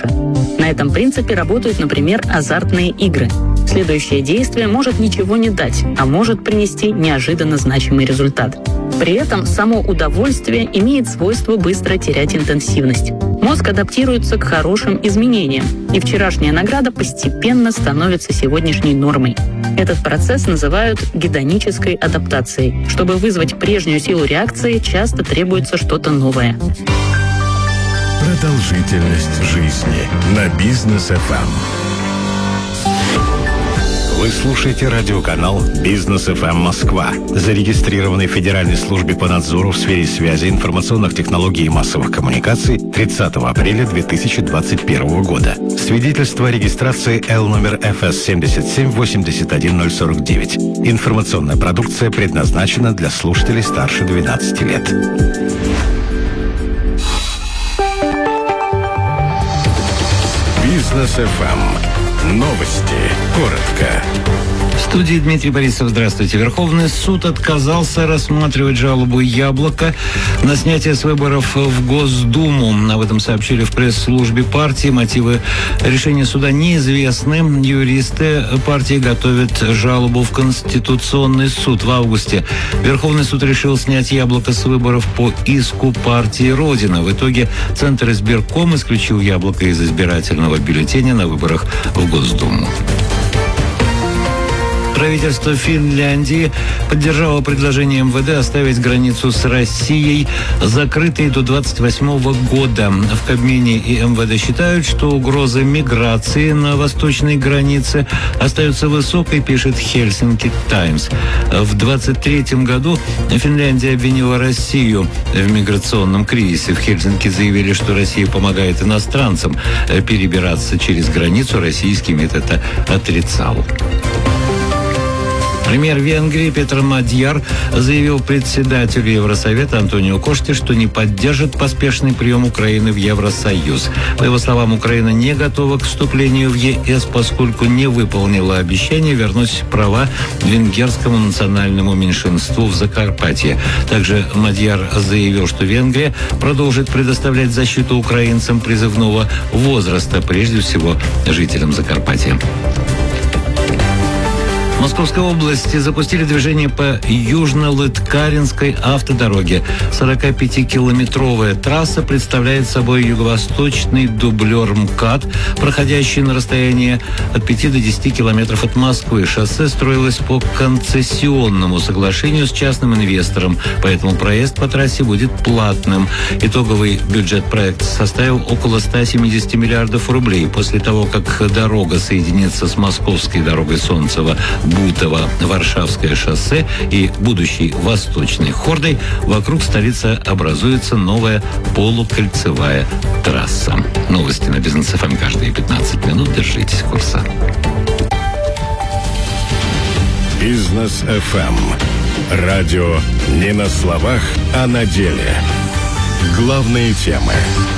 больше. На этом принципе работают, например, азартные игры. Следующее действие может ничего не дать, а может принести неожиданно значимый результат. При этом само удовольствие имеет свойство быстро терять интенсивность. Мозг адаптируется к хорошим изменениям, и вчерашняя награда постепенно становится сегодняшней нормой. Этот процесс называют гедонической адаптацией. Чтобы вызвать прежнюю силу реакции, часто требуется что-то новое. Продолжительность жизни на Бизнес ФМ. Вы слушаете радиоканал Бизнес ФМ Москва, зарегистрированный в Федеральной службе по надзору в сфере связи, информационных технологий и массовых коммуникаций 30 апреля 2021 года. Свидетельство о регистрации L номер ФС 7781049. Информационная продукция предназначена для слушателей старше 12 лет. Бизнес ФМ. Новости. Коротко. В студии Дмитрий Борисов. Здравствуйте. Верховный суд отказался рассматривать жалобу «Яблоко» на снятие с выборов в Госдуму. Об этом сообщили в пресс-службе партии. Мотивы решения суда неизвестны. Юристы партии готовят жалобу в Конституционный суд. В августе Верховный суд решил снять «Яблоко» с выборов по иску партии «Родина». В итоге Центр избирком исключил «Яблоко» из избирательного бюллетеня на выборах в Госдуму. Правительство Финляндии поддержало предложение МВД оставить границу с Россией закрытой до 28 года. В Кабмине и МВД считают, что угроза миграции на восточной границе остается высокой, пишет Хельсинки Таймс. В 23 году Финляндия обвинила Россию в миграционном кризисе. В Хельсинки заявили, что Россия помогает иностранцам перебираться через границу. Российский МИД это отрицал. Премьер Венгрии Петр Мадьяр заявил председателю Евросовета Антонио Коште, что не поддержит поспешный прием Украины в Евросоюз. По его словам, Украина не готова к вступлению в ЕС, поскольку не выполнила обещание вернуть права венгерскому национальному меньшинству в Закарпатье. Также Мадьяр заявил, что Венгрия продолжит предоставлять защиту украинцам призывного возраста, прежде всего жителям Закарпатья. В Московской области запустили движение по Южно-Лыткаринской автодороге. 45-километровая трасса представляет собой юго-восточный дублер МКАД, проходящий на расстоянии от 5 до 10 километров от Москвы. Шоссе строилось по концессионному соглашению с частным инвестором, поэтому проезд по трассе будет платным. Итоговый бюджет проекта составил около 170 миллиардов рублей. После того, как дорога соединится с московской дорогой Бутово-Варшавское шоссе и будущей Восточной Хордой, вокруг столицы образуется новая полукольцевая трасса. Новости на Бизнес ФМ каждые 15 минут. Держитесь курса. Бизнес ФМ. Радио не на словах, а на деле. Главные темы.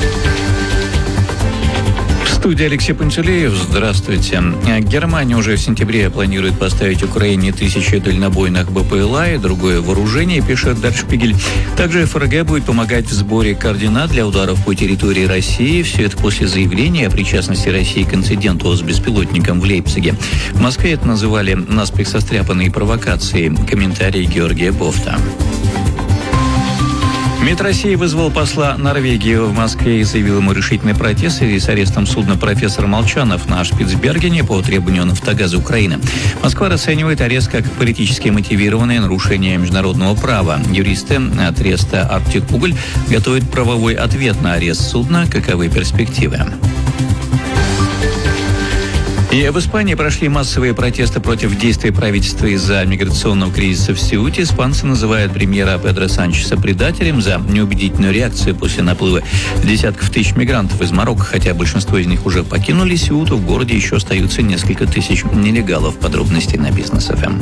В студии Алексей Пантелеев. Здравствуйте. Германия уже в сентябре планирует поставить Украине 1000 дальнобойных БПЛА и другое вооружение, пишет Der Spiegel. Также ФРГ будет помогать в сборе координат для ударов по территории России. Все это после заявления о причастности России к инциденту с беспилотником в Лейпциге. В Москве это называли наспех состряпанные провокации. Комментарий Георгия Бофта. МИД России вызвал посла Норвегии в Москве и заявил ему решительный протест в связи с арестом судна «Профессор Молчанов» на Шпицбергене по требованию «Нафтогаза Украины». Москва расценивает арест как политически мотивированное нарушение международного права. Юристы от Реста «Арктик Уголь» готовят правовой ответ на арест судна. Каковы перспективы? И в Испании прошли массовые протесты против действий правительства из-за миграционного кризиса в Сеуте. Испанцы называют премьера Педро Санчеса предателем за неубедительную реакцию после наплыва десятков тысяч мигрантов из Марокко. Хотя большинство из них уже покинули Сеуту, в городе еще остаются несколько тысяч нелегалов. Подробности на Бизнес ФМ.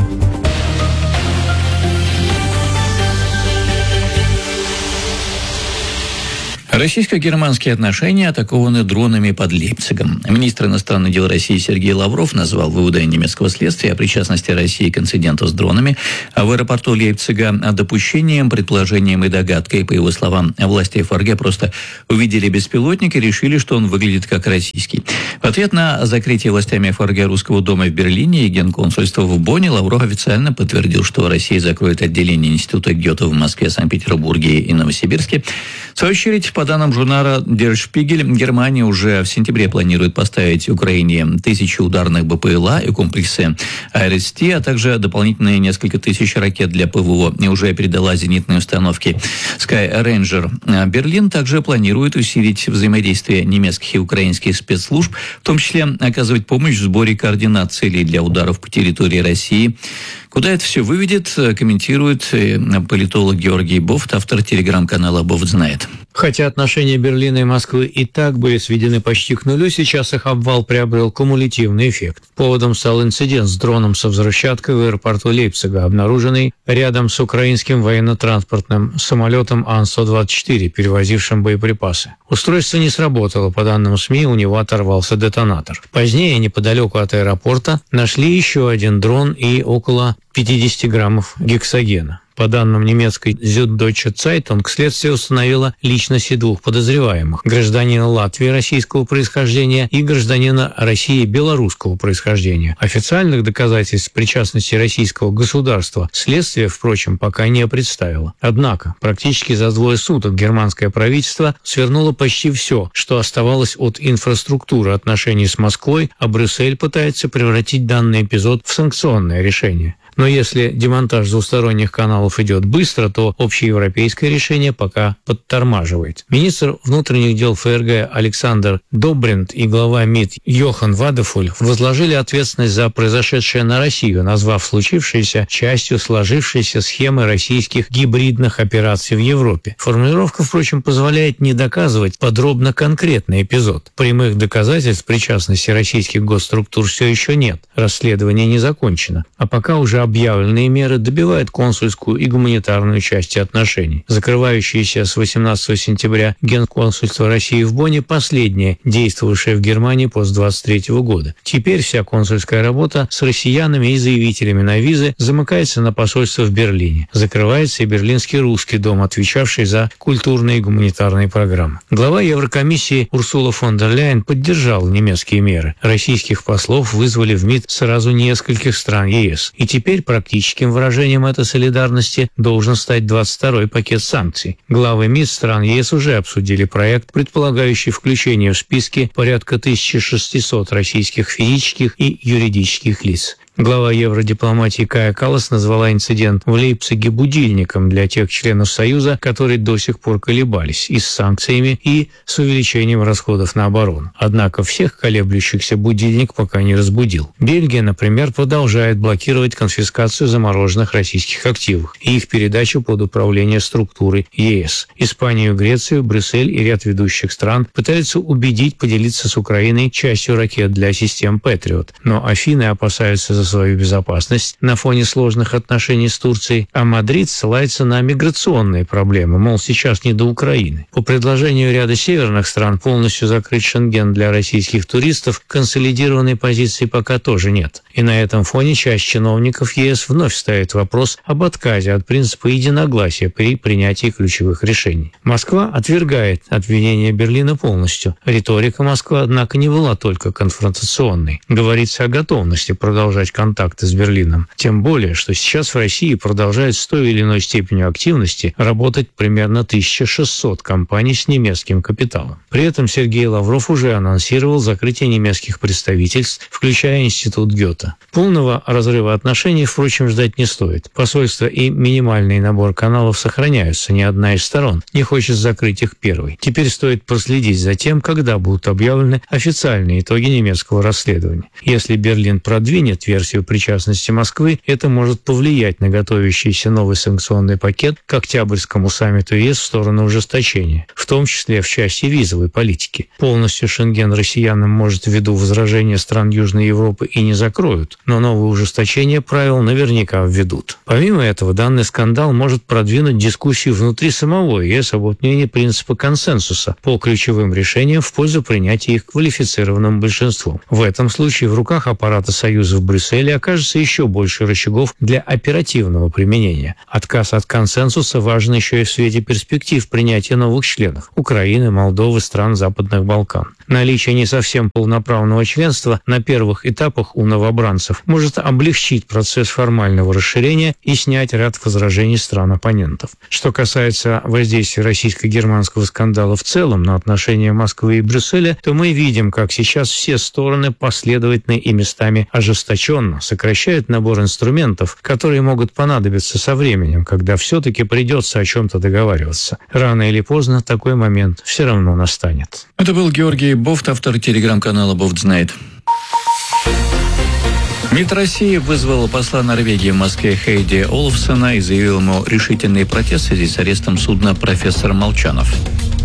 Российско-германские отношения атакованы дронами под Лейпцигом. Министр иностранных дел России Сергей Лавров назвал выводы немецкого следствия о причастности России к инциденту с дронами в аэропорту Лейпцига допущением, предположением и догадкой. По его словам, власти ФРГ просто увидели беспилотник и решили, что он выглядит как российский. В ответ на закрытие властями ФРГ Русского дома в Берлине и генконсульства в Бонне Лавров официально подтвердил, что Россия закроет отделение Института Гёте в Москве, Санкт-Петербурге и Новосибирске. В свою очередь, по данным журнала Der Spiegel, Германия уже в сентябре планирует поставить Украине 1000 ударных БПЛА и комплексы АРСТ, а также дополнительные несколько тысяч ракет для ПВО, и уже передала зенитные установки Sky Ranger. Берлин также планирует усилить взаимодействие немецких и украинских спецслужб, в том числе оказывать помощь в сборе координат целей для ударов по территории России. Куда это все выведет, комментирует политолог Георгий Бофт, автор телеграм-канала «Бофт знает». Хотя отношения Берлина и Москвы и так были сведены почти к нулю, сейчас их обвал приобрел кумулятивный эффект. Поводом стал инцидент с дроном со взрывчаткой в аэропорту Лейпцига, обнаруженный рядом с украинским военно-транспортным самолетом Ан-124, перевозившим боеприпасы. Устройство не сработало, по данным СМИ, у него оторвался детонатор. Позднее, неподалеку от аэропорта, нашли еще один дрон и около 50 граммов гексогена. По данным немецкой Süddeutsche Zeitung, следствие установило личности двух подозреваемых – гражданина Латвии российского происхождения и гражданина России белорусского происхождения. Официальных доказательств причастности российского государства следствие, впрочем, пока не представило. Однако, практически за 2 суток германское правительство свернуло почти все, что оставалось от инфраструктуры отношений с Москвой, а Брюссель пытается превратить данный эпизод в санкционное решение. Но если демонтаж двусторонних каналов идет быстро, то общеевропейское решение пока подтормаживает. Министр внутренних дел ФРГ Александр Добринт и глава МИД Йохан Вадефуль возложили ответственность за произошедшее на Россию, назвав случившееся частью сложившейся схемы российских гибридных операций в Европе. Формулировка, впрочем, позволяет не доказывать подробно конкретный эпизод. Прямых доказательств причастности российских госструктур все еще нет. Расследование не закончено. А пока уже объявленные меры добивают консульскую и гуманитарную части отношений. Закрывающееся с 18 сентября Генконсульство России в Бонне последнее, действовавшее в Германии после 23 года. Теперь вся консульская работа с россиянами и заявителями на визы замыкается на посольство в Берлине. Закрывается и Берлинский русский дом, отвечавший за культурные и гуманитарные программы. Глава Еврокомиссии Урсула фон дер Ляйен поддержала немецкие меры. Российских послов вызвали в МИД сразу нескольких стран ЕС. И теперь практическим выражением этой солидарности должен стать 22-й пакет санкций. Главы МИД стран ЕС уже обсудили проект, предполагающий включение в списки порядка 1600 российских физических и юридических лиц. Глава евродипломатии Кая Каллас назвала инцидент в Лейпциге будильником для тех членов Союза, которые до сих пор колебались и с санкциями, и с увеличением расходов на оборону. Однако всех колеблющихся будильник пока не разбудил. Бельгия, например, продолжает блокировать конфискацию замороженных российских активов и их передачу под управление структурой ЕС. Испанию, Грецию, Брюссель и ряд ведущих стран пытаются убедить поделиться с Украиной частью ракет для систем Патриот, но Афины опасаются за свою безопасность на фоне сложных отношений с Турцией, а Мадрид ссылается на миграционные проблемы, мол, сейчас не до Украины. По предложению ряда северных стран полностью закрыть Шенген для российских туристов консолидированной позиции пока тоже нет. И на этом фоне часть чиновников ЕС вновь ставит вопрос об отказе от принципа единогласия при принятии ключевых решений. Москва отвергает обвинения Берлина полностью. Риторика Москвы, однако, не была только конфронтационной. Говорится о готовности продолжать контакты с Берлином. Тем более, что сейчас в России продолжает с той или иной степенью активности работать примерно 1600 компаний с немецким капиталом. При этом Сергей Лавров уже анонсировал закрытие немецких представительств, включая Институт Гёте. Полного разрыва отношений, впрочем, ждать не стоит. Посольство и минимальный набор каналов сохраняются, ни одна из сторон не хочет закрыть их первой. Теперь стоит проследить за тем, когда будут объявлены официальные итоги немецкого расследования. Если Берлин продвинет версию версию причастности Москвы, это может повлиять на готовящийся новый санкционный пакет к Октябрьскому саммиту ЕС в сторону ужесточения, в том числе в части визовой политики. Полностью Шенген россиянам может ввиду возражения стран Южной Европы и не закроют, но новые ужесточения правил наверняка введут. Помимо этого, данный скандал может продвинуть дискуссию внутри самого ЕС об отмене принципа консенсуса по ключевым решениям в пользу принятия их квалифицированным большинством. В этом случае в руках аппарата Союза в Брюсселе окажется еще больше рычагов для оперативного применения. Отказ от консенсуса важен еще и в свете перспектив принятия новых членов – Украины, Молдовы, стран Западных Балкан. Наличие не совсем полноправного членства на первых этапах у новобранцев может облегчить процесс формального расширения и снять ряд возражений стран-оппонентов. Что касается воздействия российско-германского скандала в целом на отношения Москвы и Брюсселя, то мы видим, как сейчас все стороны последовательно и местами ожесточенно сокращают набор инструментов, которые могут понадобиться со временем, когда все-таки придется о чем-то договариваться. Рано или поздно такой момент все равно настанет. Это был Георгий Бофт, автор телеграм-канала «Бофт знает». МИД России вызвал посла Норвегии в Москве Хейди Олафсона и заявил ему решительный протест в связи с арестом судна «Профессор Молчанов».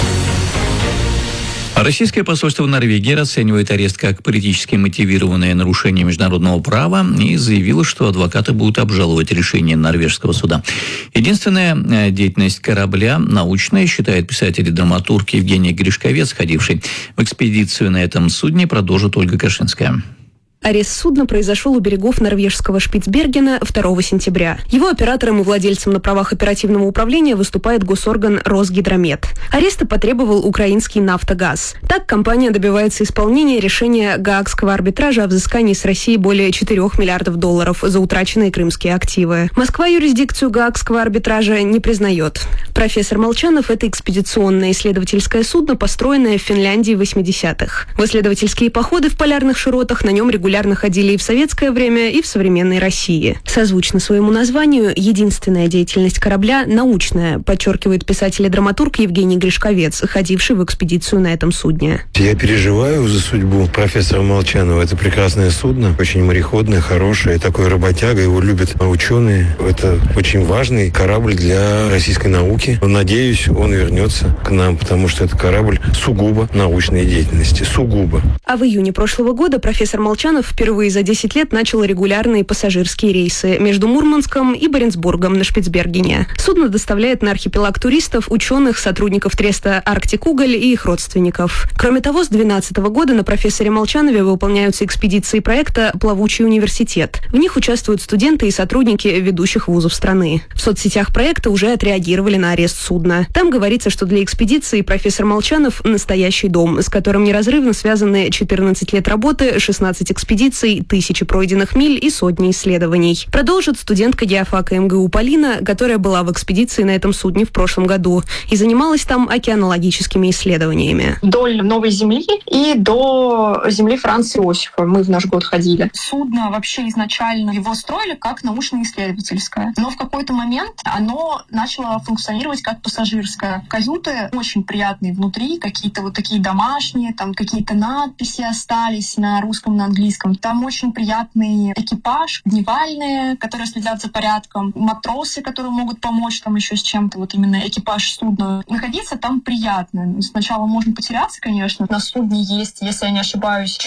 Российское посольство в Норвегии расценивает арест как политически мотивированное нарушение международного права и заявило, что адвокаты будут обжаловать решение норвежского суда. Единственная деятельность корабля научная, считает писатель и драматург Евгений Гришковец, ходивший в экспедицию на этом судне, продолжит Ольга Кашинская. Арест судна произошел у берегов норвежского Шпицбергена 2 сентября. Его оператором и владельцем на правах оперативного управления выступает госорган Росгидромет. Ареста потребовал украинский «Нафтогаз». Так компания добивается исполнения решения Гаагского арбитража о взыскании с России более 4 миллиардов долларов за утраченные крымские активы. Москва юрисдикцию Гаагского арбитража не признает. «Профессор Молчанов» — это экспедиционное исследовательское судно, построенное в Финляндии в 80-х. В исследовательские походы в полярных широтах на нем регулярно ходили и в советское время, и в современной России. Созвучно своему названию, единственная деятельность корабля научная, подчеркивает писатель и драматург Евгений Гришковец, ходивший в экспедицию на этом судне. Я переживаю за судьбу профессора Молчанова. Это прекрасное судно, очень мореходное, хорошее, такой работяга, его любят ученые. Это очень важный корабль для российской науки. Надеюсь, он вернется к нам, потому что это корабль сугубо научной деятельности. Сугубо. А в июне прошлого года профессор Молчанов впервые за 10 лет начал регулярные пассажирские рейсы между Мурманском и Баренцбургом на Шпицбергене. Судно доставляет на архипелаг туристов, ученых, сотрудников треста «Арктик Уголь» и их родственников. Кроме того, с 2012 года на профессоре Молчанове выполняются экспедиции проекта «Плавучий университет». В них участвуют студенты и сотрудники ведущих вузов страны. В соцсетях проекта уже отреагировали на арест судна. Там говорится, что для экспедиции профессор Молчанов – настоящий дом, с которым неразрывно связаны 14 лет работы, 16 экспедиций, тысячи пройденных миль и сотни исследований. Продолжит студентка геофака МГУ Полина, которая была в экспедиции на этом судне в прошлом году и занималась там океанологическими исследованиями. Вдоль Новой Земли и до земли Франца Иосифа мы в наш год ходили. Судно вообще изначально его строили как научно-исследовательское, но в какой-то момент оно начало функционировать как пассажирское. Каюты очень приятные внутри, какие-то вот такие домашние, там какие-то надписи остались на русском, на английском. Там очень приятный экипаж, дневальные, которые следят за порядком, матросы, которые могут помочь там еще с чем-то, вот именно экипаж судна. Находиться там приятно. Сначала можно потеряться, конечно. На судне есть, если я не ошибаюсь,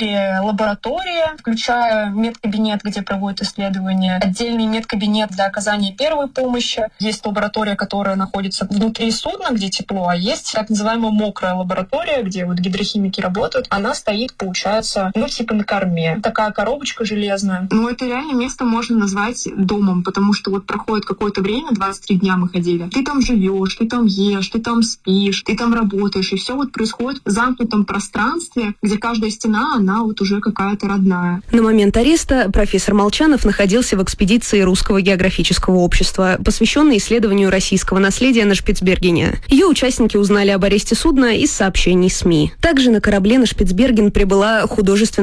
4 лаборатории, включая медкабинет, где проводят исследования, отдельный медкабинет для оказания первой помощи. Есть лаборатория, которая находится внутри судна, где тепло, а есть так называемая мокрая лаборатория, где вот гидрохимики работают. Она стоит, получается, типа на корме. Такая коробочка железная. Ну, это реально место можно назвать домом, потому что вот проходит какое-то время, 23 дня мы ходили. Ты там живешь, ты там ешь, ты там спишь, ты там работаешь, и все вот происходит в замкнутом пространстве, где каждая стена, она вот уже какая-то родная. На момент ареста профессор Молчанов находился в экспедиции Русского географического общества, посвященной исследованию российского наследия на Шпицбергене. Ее участники узнали об аресте судна из сообщений СМИ. Также на корабле на Шпицберген прибыла художественно-научная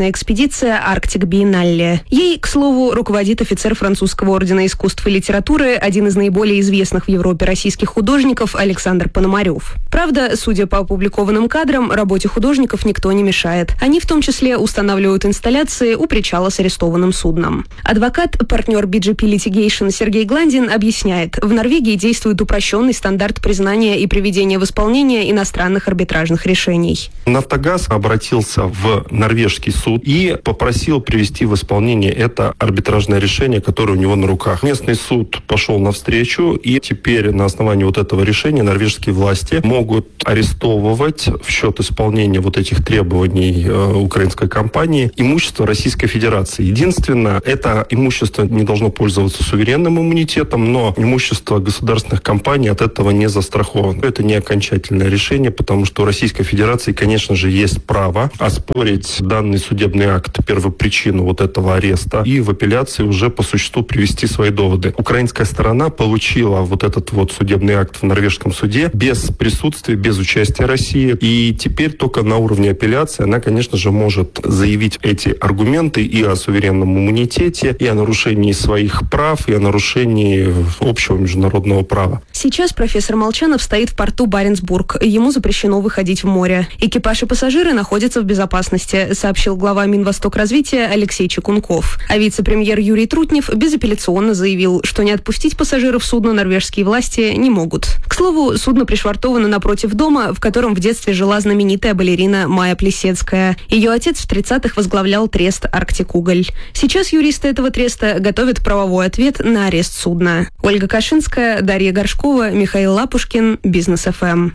научная экспедиция «Арктик Биеннале». Ей, к слову, руководит офицер французского ордена искусств и литературы, один из наиболее известных в Европе российских художников Александр Пономарев. Правда, судя по опубликованным кадрам, работе художников никто не мешает. Они в том числе устанавливают инсталляции у причала с арестованным судном. Адвокат, партнер BGP Litigation Сергей Гландин объясняет, в Норвегии действует упрощенный стандарт признания и приведения в исполнение иностранных арбитражных решений. «Нафтогаз» обратился в норвежский суд и попросил привести в исполнение это арбитражное решение, которое у него на руках. Местный суд пошел навстречу, и теперь на основании вот этого решения норвежские власти могут арестовывать в счет исполнения вот этих требований украинской компании имущество Российской Федерации. Единственное, это имущество не должно пользоваться суверенным иммунитетом, но имущество государственных компаний от этого не застраховано. Это не окончательное решение, потому что у Российской Федерации, конечно же, есть право оспорить данный судебный акт, первопричину вот этого ареста, и в апелляции уже по существу привести свои доводы. Украинская сторона получила вот этот вот судебный акт в норвежском суде без присутствия, без участия России, и теперь только на уровне апелляции она, конечно же, может заявить эти аргументы и о суверенном иммунитете, и о нарушении своих прав, и о нарушении общего международного права. Сейчас профессор Молчанов стоит в порту Баренцбург. Ему запрещено выходить в море. Экипаж и пассажиры находятся в безопасности, сообщил глава Минвостокразвития Алексей Чекунков. А вице-премьер Юрий Трутнев безапелляционно заявил, что не отпустить пассажиров судна норвежские власти не могут. К слову, судно пришвартовано напротив дома, в котором в детстве жила знаменитая балерина Майя Плисецкая. Ее отец в 30-х возглавлял трест «Арктикуголь». Сейчас юристы этого треста готовят правовой ответ на арест судна. Ольга Кашинская, Дарья Горшкова, Михаил Лапушкин, Бизнес ФМ.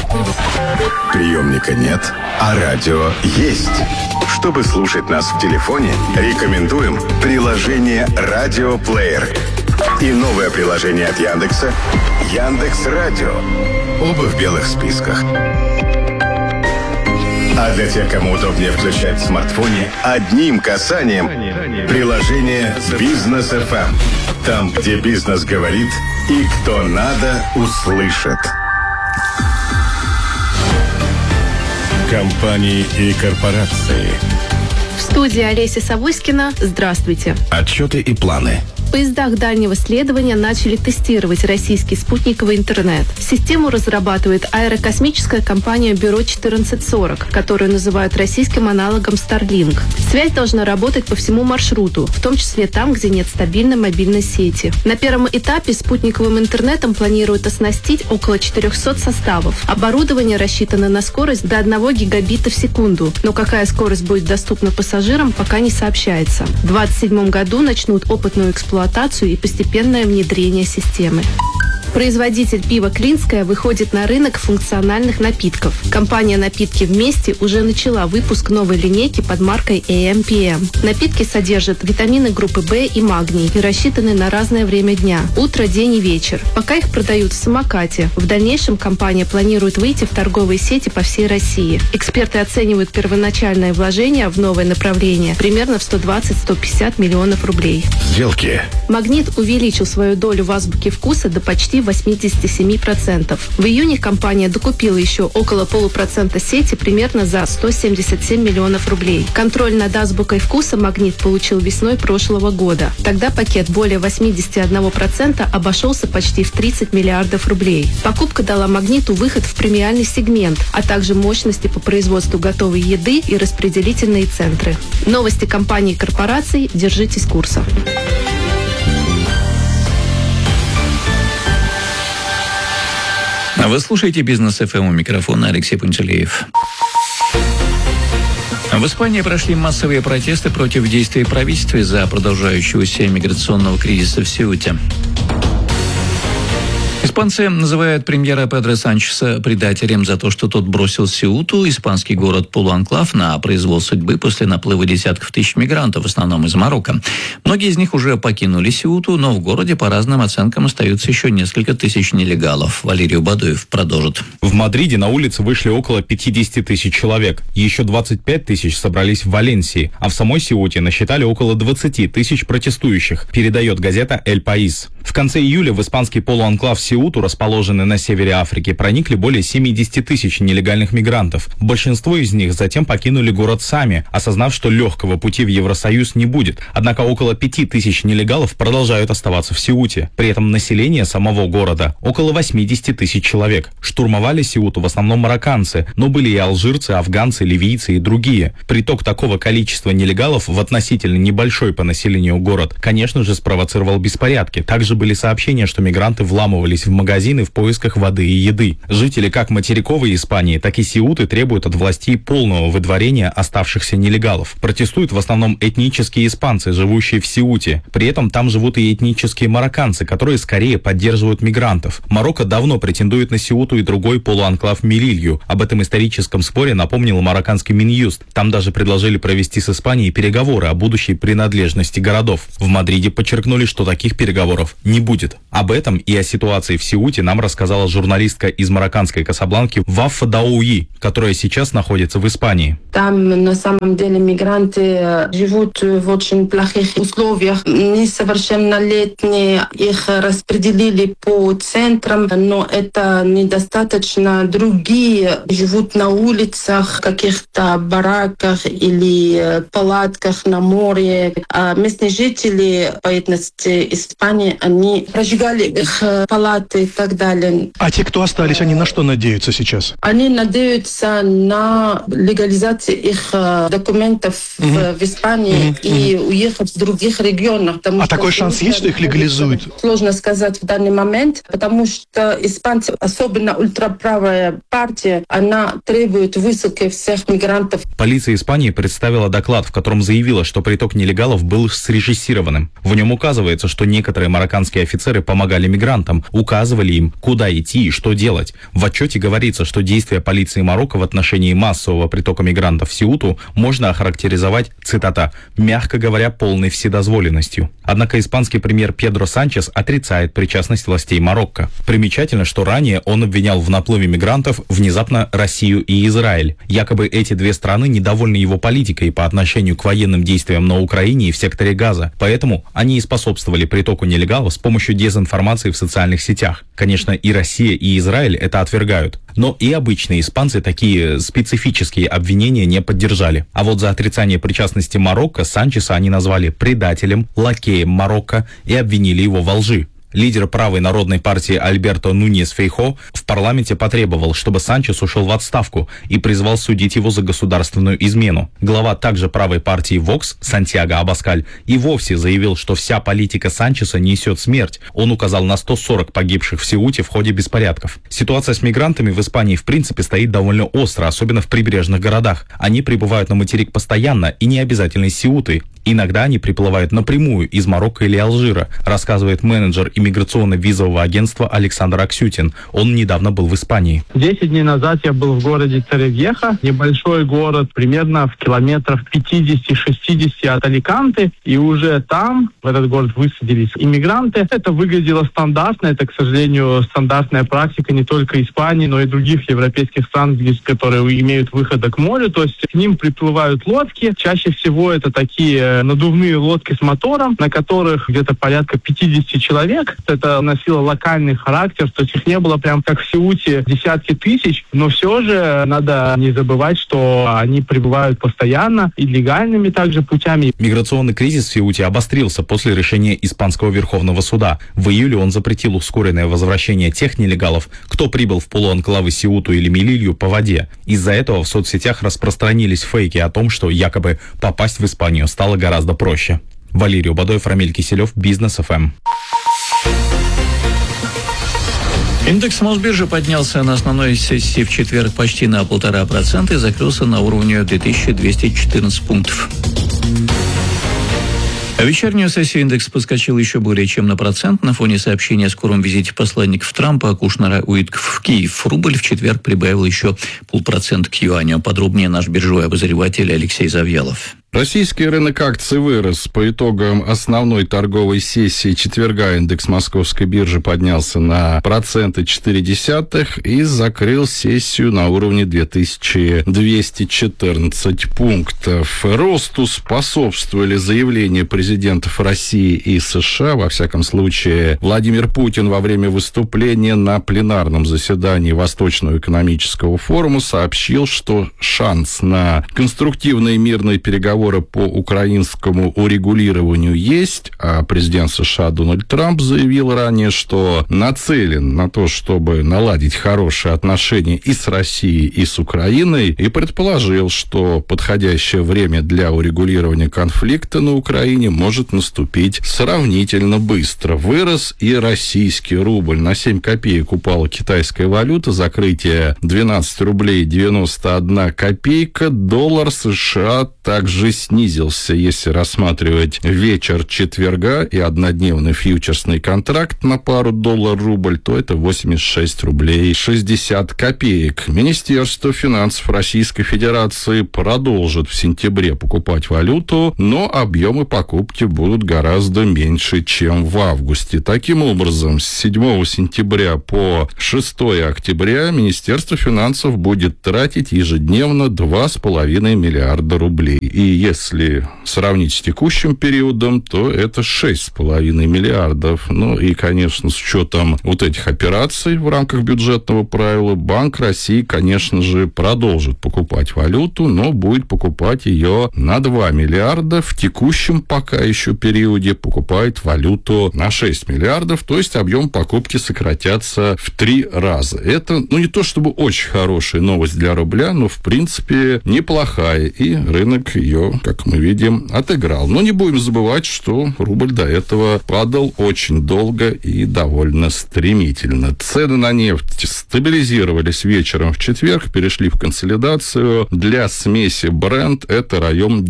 Приемника нет, а радио есть. Чтобы слушать нас в телефоне, рекомендуем приложение «Радиоплеер». И новое приложение от Яндекса «Яндекс.Радио». Оба в белых списках. А для тех, кому удобнее включать в смартфоне, одним касанием приложение «Бизнес ФМ». Там, где бизнес говорит и кто надо, услышит. Компании и корпорации. В студии Олеся Савоськина. Здравствуйте. Отчеты и планы. В поездах дальнего следования начали тестировать российский спутниковый интернет. Систему разрабатывает аэрокосмическая компания Бюро 1440, которую называют российским аналогом Starlink. Связь должна работать по всему маршруту, в том числе там, где нет стабильной мобильной сети. На первом этапе спутниковым интернетом планируют оснастить около 400 составов. Оборудование рассчитано на скорость до 1 гигабита в секунду, но какая скорость будет доступна пассажирам, пока не сообщается. В 2027 году начнут опытную эксплуатацию и постепенное внедрение системы. Производитель пива «Клинское» выходит на рынок функциональных напитков. Компания «Напитки вместе» уже начала выпуск новой линейки под маркой AMPM. Напитки содержат витамины группы В и магний и рассчитаны на разное время дня – утро, день и вечер. Пока их продают в самокате. В дальнейшем компания планирует выйти в торговые сети по всей России. Эксперты оценивают первоначальное вложение в новое направление примерно в 120-150 миллионов рублей. Сделки. «Магнит» увеличил свою долю в азбуке вкуса до почти 87%. В июне компания докупила еще около 0,5% сети примерно за 177 миллионов рублей. Контроль над азбукой вкуса «Магнит» получил весной прошлого года. Тогда пакет более 81% обошелся почти в 30 миллиардов рублей. Покупка дала «Магниту» выход в премиальный сегмент, а также мощности по производству готовой еды и распределительные центры. Новости компаний и корпораций. Держитесь курса. Вы слушаете «Бизнес ФМ», у микрофона Алексей Пантелеев. В Испании прошли массовые протесты против действий правительства из-за продолжающегося миграционного кризиса в Сеуте. Испанцы называют премьера Педро Санчеса предателем за то, что тот бросил Сеуту, испанский город-полуанклав, на произвол судьбы после наплыва десятков тысяч мигрантов, в основном из Марокко. Многие из них уже покинули Сеуту, но в городе, по разным оценкам, остаются еще несколько тысяч нелегалов. Валерий Бадуев продолжит. В Мадриде на улице вышли около 50 тысяч человек. Еще 25 тысяч собрались в Валенсии, а в самой Сеуте насчитали около 20 тысяч протестующих, передает газета «Эль Паис». В конце июля в испанский полуанклав Сеуту, расположенный на севере Африки, проникли более 70 тысяч нелегальных мигрантов. Большинство из них затем покинули город сами, осознав, что легкого пути в Евросоюз не будет. Однако около 5 тысяч нелегалов продолжают оставаться в Сеуте. При этом население самого города около 80 тысяч человек. Штурмовали Сеуту в основном марокканцы, но были и алжирцы, афганцы, ливийцы и другие. Приток такого количества нелегалов в относительно небольшой по населению город, конечно же, спровоцировал беспорядки. Также были сообщения, что мигранты вламывались в магазины в поисках воды и еды. Жители как материковой Испании, так и Сеуты требуют от властей полного выдворения оставшихся нелегалов. Протестуют в основном этнические испанцы, живущие в Сеуте. При этом там живут и этнические марокканцы, которые скорее поддерживают мигрантов. Марокко давно претендует на Сеуту и другой полуанклав Мелилью. Об этом историческом споре напомнил марокканский Минюст. Там даже предложили провести с Испанией переговоры о будущей принадлежности городов. В Мадриде подчеркнули, что таких переговоров не будет. Об этом и о ситуации в Сеуте нам рассказала журналистка из марокканской Касабланки Вафа Дауи, которая сейчас находится в Испании. Там на самом деле мигранты живут в очень плохих условиях. Несовершеннолетние их распределили по центрам, но это недостаточно. Другие живут на улицах, в каких-то бараках или палатках на море. А местные жители по этности Испании, они прожигали их палаты и так далее. А те, кто остались, они на что надеются сейчас? Они надеются на легализацию их документов в Испании и уехать в других регионах. А такой шанс есть, что их легализуют? Сложно сказать в данный момент, потому что испанцы, особенно ультраправая партия, она требует высылки всех мигрантов. Полиция Испании представила доклад, в котором заявила, что приток нелегалов был срежиссированным. В нем указывается, что некоторые марокканские офицеры помогали мигрантам, указывали им, куда идти и что делать. В отчете говорится, что действия полиции Марокко в отношении массового притока мигрантов в Сеуту можно охарактеризовать, цитата, «мягко говоря, полной вседозволенностью». Однако испанский премьер Педро Санчес отрицает причастность властей Марокко. Примечательно, что ранее он обвинял в наплыве мигрантов внезапно Россию и Израиль. Якобы эти две страны недовольны его политикой по отношению к военным действиям на Украине и в секторе Газа. Поэтому они и способствовали притоку нелегалов с помощью дезинформации в социальных сетях. Конечно, и Россия, и Израиль это отвергают. Но и обычные испанцы такие специфические обвинения не поддержали. А вот за отрицание причастности Марокко Санчеса они назвали предателем, лакеем Марокко и обвинили его во лжи. Лидер правой народной партии Альберто Нуньес Фейхо в парламенте потребовал, чтобы Санчес ушел в отставку и призвал судить его за государственную измену. Глава также правой партии Вокс Сантьяго Абаскаль и вовсе заявил, что вся политика Санчеса несет смерть. Он указал на 140 погибших в Сеуте в ходе беспорядков. Ситуация с мигрантами в Испании в принципе стоит довольно остро, особенно в прибрежных городах. Они прибывают на материк постоянно и не обязательно из Сеуты. Иногда они приплывают напрямую из Марокко или Алжира, рассказывает менеджер иммиграционно-визового агентства Александр Аксютин. Он недавно был в Испании. 10 дней назад я был в городе Торревьеха, небольшой город, примерно в километрах 50-60 от Аликанте, и уже там, в этот город, высадились иммигранты. Это выглядело стандартно, это, к сожалению, стандартная практика не только Испании, но и других европейских стран, которые имеют выход к морю, то есть к ним приплывают лодки, чаще всего это такие надувные лодки с мотором, на которых где-то порядка 50 человек. Это носило локальный характер, то есть их не было прям как в Сеуте десятки тысяч, но все же надо не забывать, что они прибывают постоянно и легальными также путями. Миграционный кризис в Сеуте обострился после решения Испанского Верховного суда. В июле он запретил ускоренное возвращение тех нелегалов, кто прибыл в полуанклавы Сеуту или Мелилью по воде. Из-за этого в соцсетях распространились фейки о том, что якобы попасть в Испанию стало гораздо проще. Валерий Убадоев, Рамиль Киселев, Бизнес ФМ. Индекс Мосбиржи поднялся на основной сессии в четверг почти на 1,5% и закрылся на уровне 2214 пунктов. А вечернюю сессию индекс подскочил еще более чем на процент на фоне сообщения о скором визите посланников Трампа Кушнера Уитков в Киев. Рубль в четверг прибавил еще 0,5% к юаню. Подробнее наш биржевой обозреватель Алексей Завьялов. Российский рынок акций вырос. По итогам основной торговой сессии четверга индекс Московской биржи поднялся на 0,4% и закрыл сессию на уровне 2214 пунктов. Росту способствовали заявления президентов России и США. Во всяком случае, Владимир Путин во время выступления на пленарном заседании Восточного экономического форума сообщил, что шанс на конструктивные мирные переговоры по украинскому урегулированию есть, а президент США Дональд Трамп заявил ранее, что нацелен на то, чтобы наладить хорошие отношения и с Россией, и с Украиной, и предположил, что подходящее время для урегулирования конфликта на Украине может наступить сравнительно быстро. Вырос и российский рубль. На 7 копеек упала китайская валюта, закрытие 12 рублей 91 копейка. Доллар США также снизился. Если рассматривать вечер четверга и однодневный фьючерсный контракт на пару доллар-рубль, то это 86 рублей 60 копеек. Министерство финансов Российской Федерации продолжит в сентябре покупать валюту, но объемы покупки будут гораздо меньше, чем в августе. Таким образом, с 7 сентября по 6 октября Министерство финансов будет тратить ежедневно 2,5 миллиарда рублей. И если сравнить с текущим периодом, то это 6,5 миллиардов. Ну и, конечно, с учетом вот этих операций в рамках бюджетного правила, Банк России, конечно же, продолжит покупать валюту, но будет покупать ее на 2 миллиарда. В текущем пока еще периоде покупает валюту на 6 миллиардов, то есть объем покупки сократятся в 3 раза. Это, не то чтобы очень хорошая новость для рубля, но, в принципе, неплохая, и рынок ее, как мы видим, отыграл. Но не будем забывать, что рубль до этого падал очень долго и довольно стремительно. Цены на нефть стабилизировались вечером в четверг, перешли в консолидацию. Для смеси Brent это район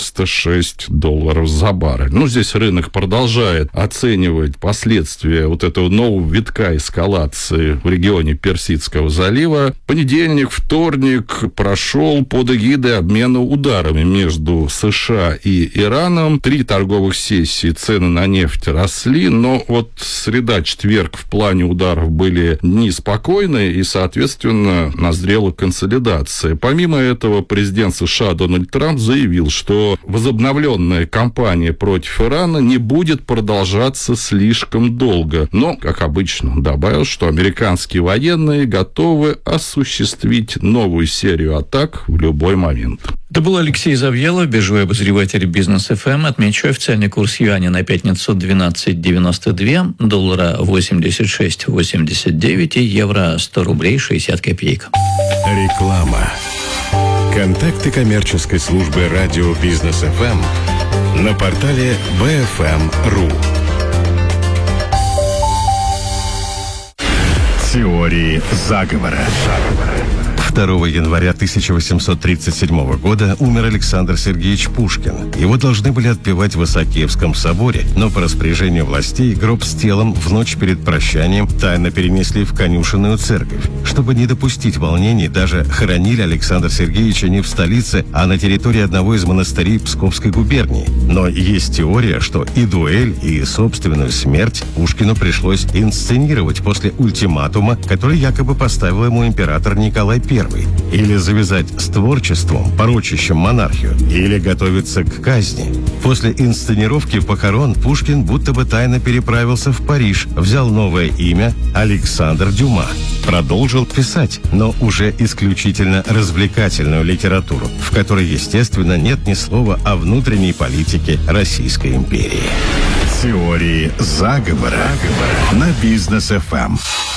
$96 за баррель. Здесь рынок продолжает оценивать последствия вот этого нового витка эскалации в регионе Персидского залива. Понедельник, вторник прошел под эгидой обмена ударами между США и Ираном. 3 торговых сессии цены на нефть росли, но вот среда, четверг в плане ударов были неспокойные, и, соответственно, назрела консолидация. Помимо этого, президент США Дональд Трамп заявил, что возобновленная кампания против Ирана не будет продолжаться слишком долго. Но, как обычно, добавил, что американские военные готовы осуществить новую серию атак в любой момент. Это был Алексей Завьялов, биржевой обозреватель Бизнес ФМ. Отмечу, официальный курс юаня на пятницу 12.92, доллара 86.89 и евро 100 рублей 60 копеек. Реклама. Контакты коммерческой службы радио Бизнес ФМ на портале BFM.ru. Теории заговора. 2 января 1837 года умер Александр Сергеевич Пушкин. Его должны были отпевать в Исаакиевском соборе, но по распоряжению властей гроб с телом в ночь перед прощанием тайно перенесли в конюшенную церковь. Чтобы не допустить волнений, даже хоронили Александра Сергеевича не в столице, а на территории одного из монастырей Псковской губернии. Но есть теория, что и дуэль, и собственную смерть Пушкину пришлось инсценировать после ультиматума, который якобы поставил ему император Николай I. Или завязать с творчеством, порочащим монархию, или готовиться к казни. После инсценировки похорон Пушкин будто бы тайно переправился в Париж, взял новое имя Александр Дюма. Продолжил писать, но уже исключительно развлекательную литературу, в которой, естественно, нет ни слова о внутренней политике Российской империи. Теории заговора на Бизнес ФМ.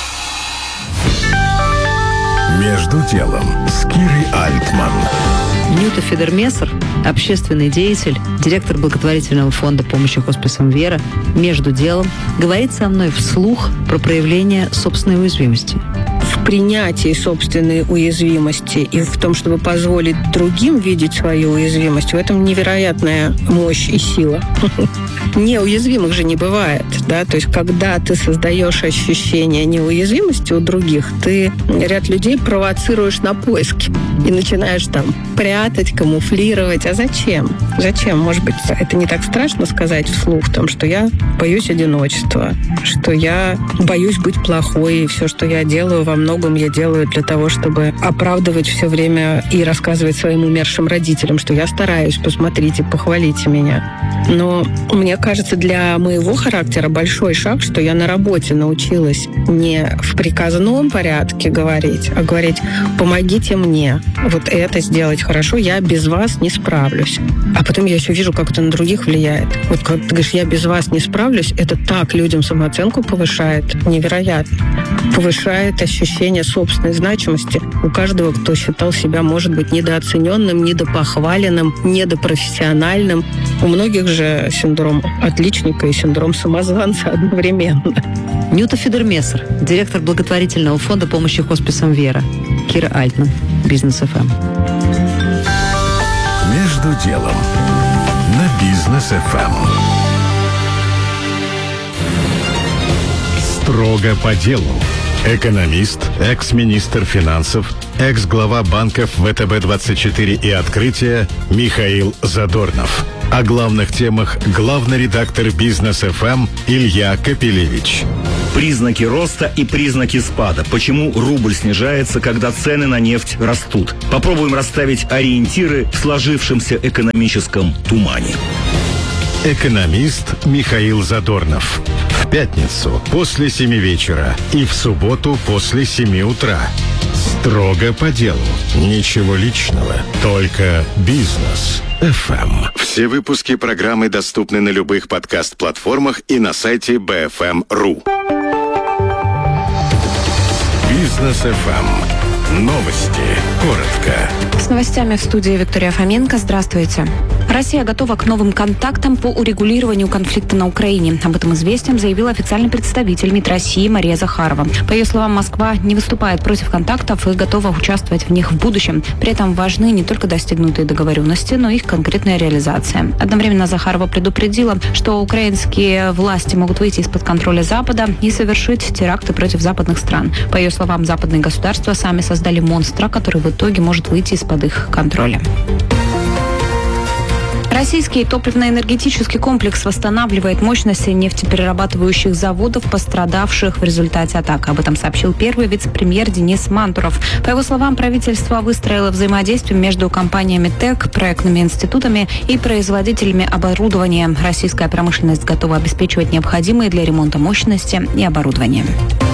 Между делом с Кирой Альтман. Нюта Федермессер, общественный деятель, директор благотворительного фонда помощи хосписам «Вера», между делом говорит со мной вслух про проявление собственной уязвимости. В в принятии собственной уязвимости и в том, чтобы позволить другим видеть свою уязвимость, в этом невероятная мощь и сила. Неуязвимых же не бывает, да, то есть когда ты создаешь ощущение неуязвимости у других, ты ряд людей провоцируешь на поиски и начинаешь там прятать, камуфлировать. А зачем? Зачем? Может быть, это не так страшно сказать вслух, в том, что я боюсь одиночества, что я боюсь быть плохой, и все, что я делаю, во многом я делаю для того, чтобы оправдывать все время и рассказывать своим умершим родителям, что я стараюсь, посмотрите, похвалите меня. Но мне кажется, для моего характера большой шаг, что я на работе научилась не в приказном порядке говорить, а говорить: помогите мне вот это сделать хорошо, я без вас не справлюсь. А потом я еще вижу, как это на других влияет. Вот как ты говоришь, я без вас не справлюсь, это так людям самооценку повышает, невероятно. Повышает ощущение собственной значимости у каждого, кто считал себя, может быть, недооцененным, недопохваленным, недопрофессиональным. У многих же синдром отличника и синдром самозванца одновременно. Нюта Федермессер, директор благотворительного фонда помощи хосписам «Вера». Кира Альтман, Бизнес ФМ. Между делом на Бизнес ФМ. Строго по делу. Экономист, экс-министр финансов, экс-глава банков ВТБ-24 и «Открытие» Михаил Задорнов. О главных темах главный редактор Бизнес ФМ Илья Капелевич. Признаки роста и признаки спада. Почему рубль снижается, когда цены на нефть растут? Попробуем расставить ориентиры в сложившемся экономическом тумане. Экономист Михаил Задорнов. В пятницу после 7 вечера и в субботу после 7 утра. Строго по делу. Ничего личного, только бизнес. ФМ. Все выпуски программы доступны на любых подкаст-платформах и на сайте BFM.ru. Бизнес ФМ. Новости. Коротко. С новостями в студии Виктория Фоменко. Здравствуйте. Россия готова к новым контактам по урегулированию конфликта на Украине. Об этом «Известиям» заявил официальный представитель МИД России Мария Захарова. По ее словам, Москва не выступает против контактов и готова участвовать в них в будущем. При этом важны не только достигнутые договоренности, но и их конкретная реализация. Одновременно Захарова предупредила, что украинские власти могут выйти из-под контроля Запада и совершить теракты против западных стран. По ее словам, западные государства сами создали монстра, который в итоге может выйти из-под их контроля. Российский топливно-энергетический комплекс восстанавливает мощности нефтеперерабатывающих заводов, пострадавших в результате атак. Об этом сообщил первый вице-премьер Денис Мантуров. По его словам, правительство выстроило взаимодействие между компаниями ТЭК, проектными институтами и производителями оборудования. Российская промышленность готова обеспечивать необходимые для ремонта мощности и оборудование.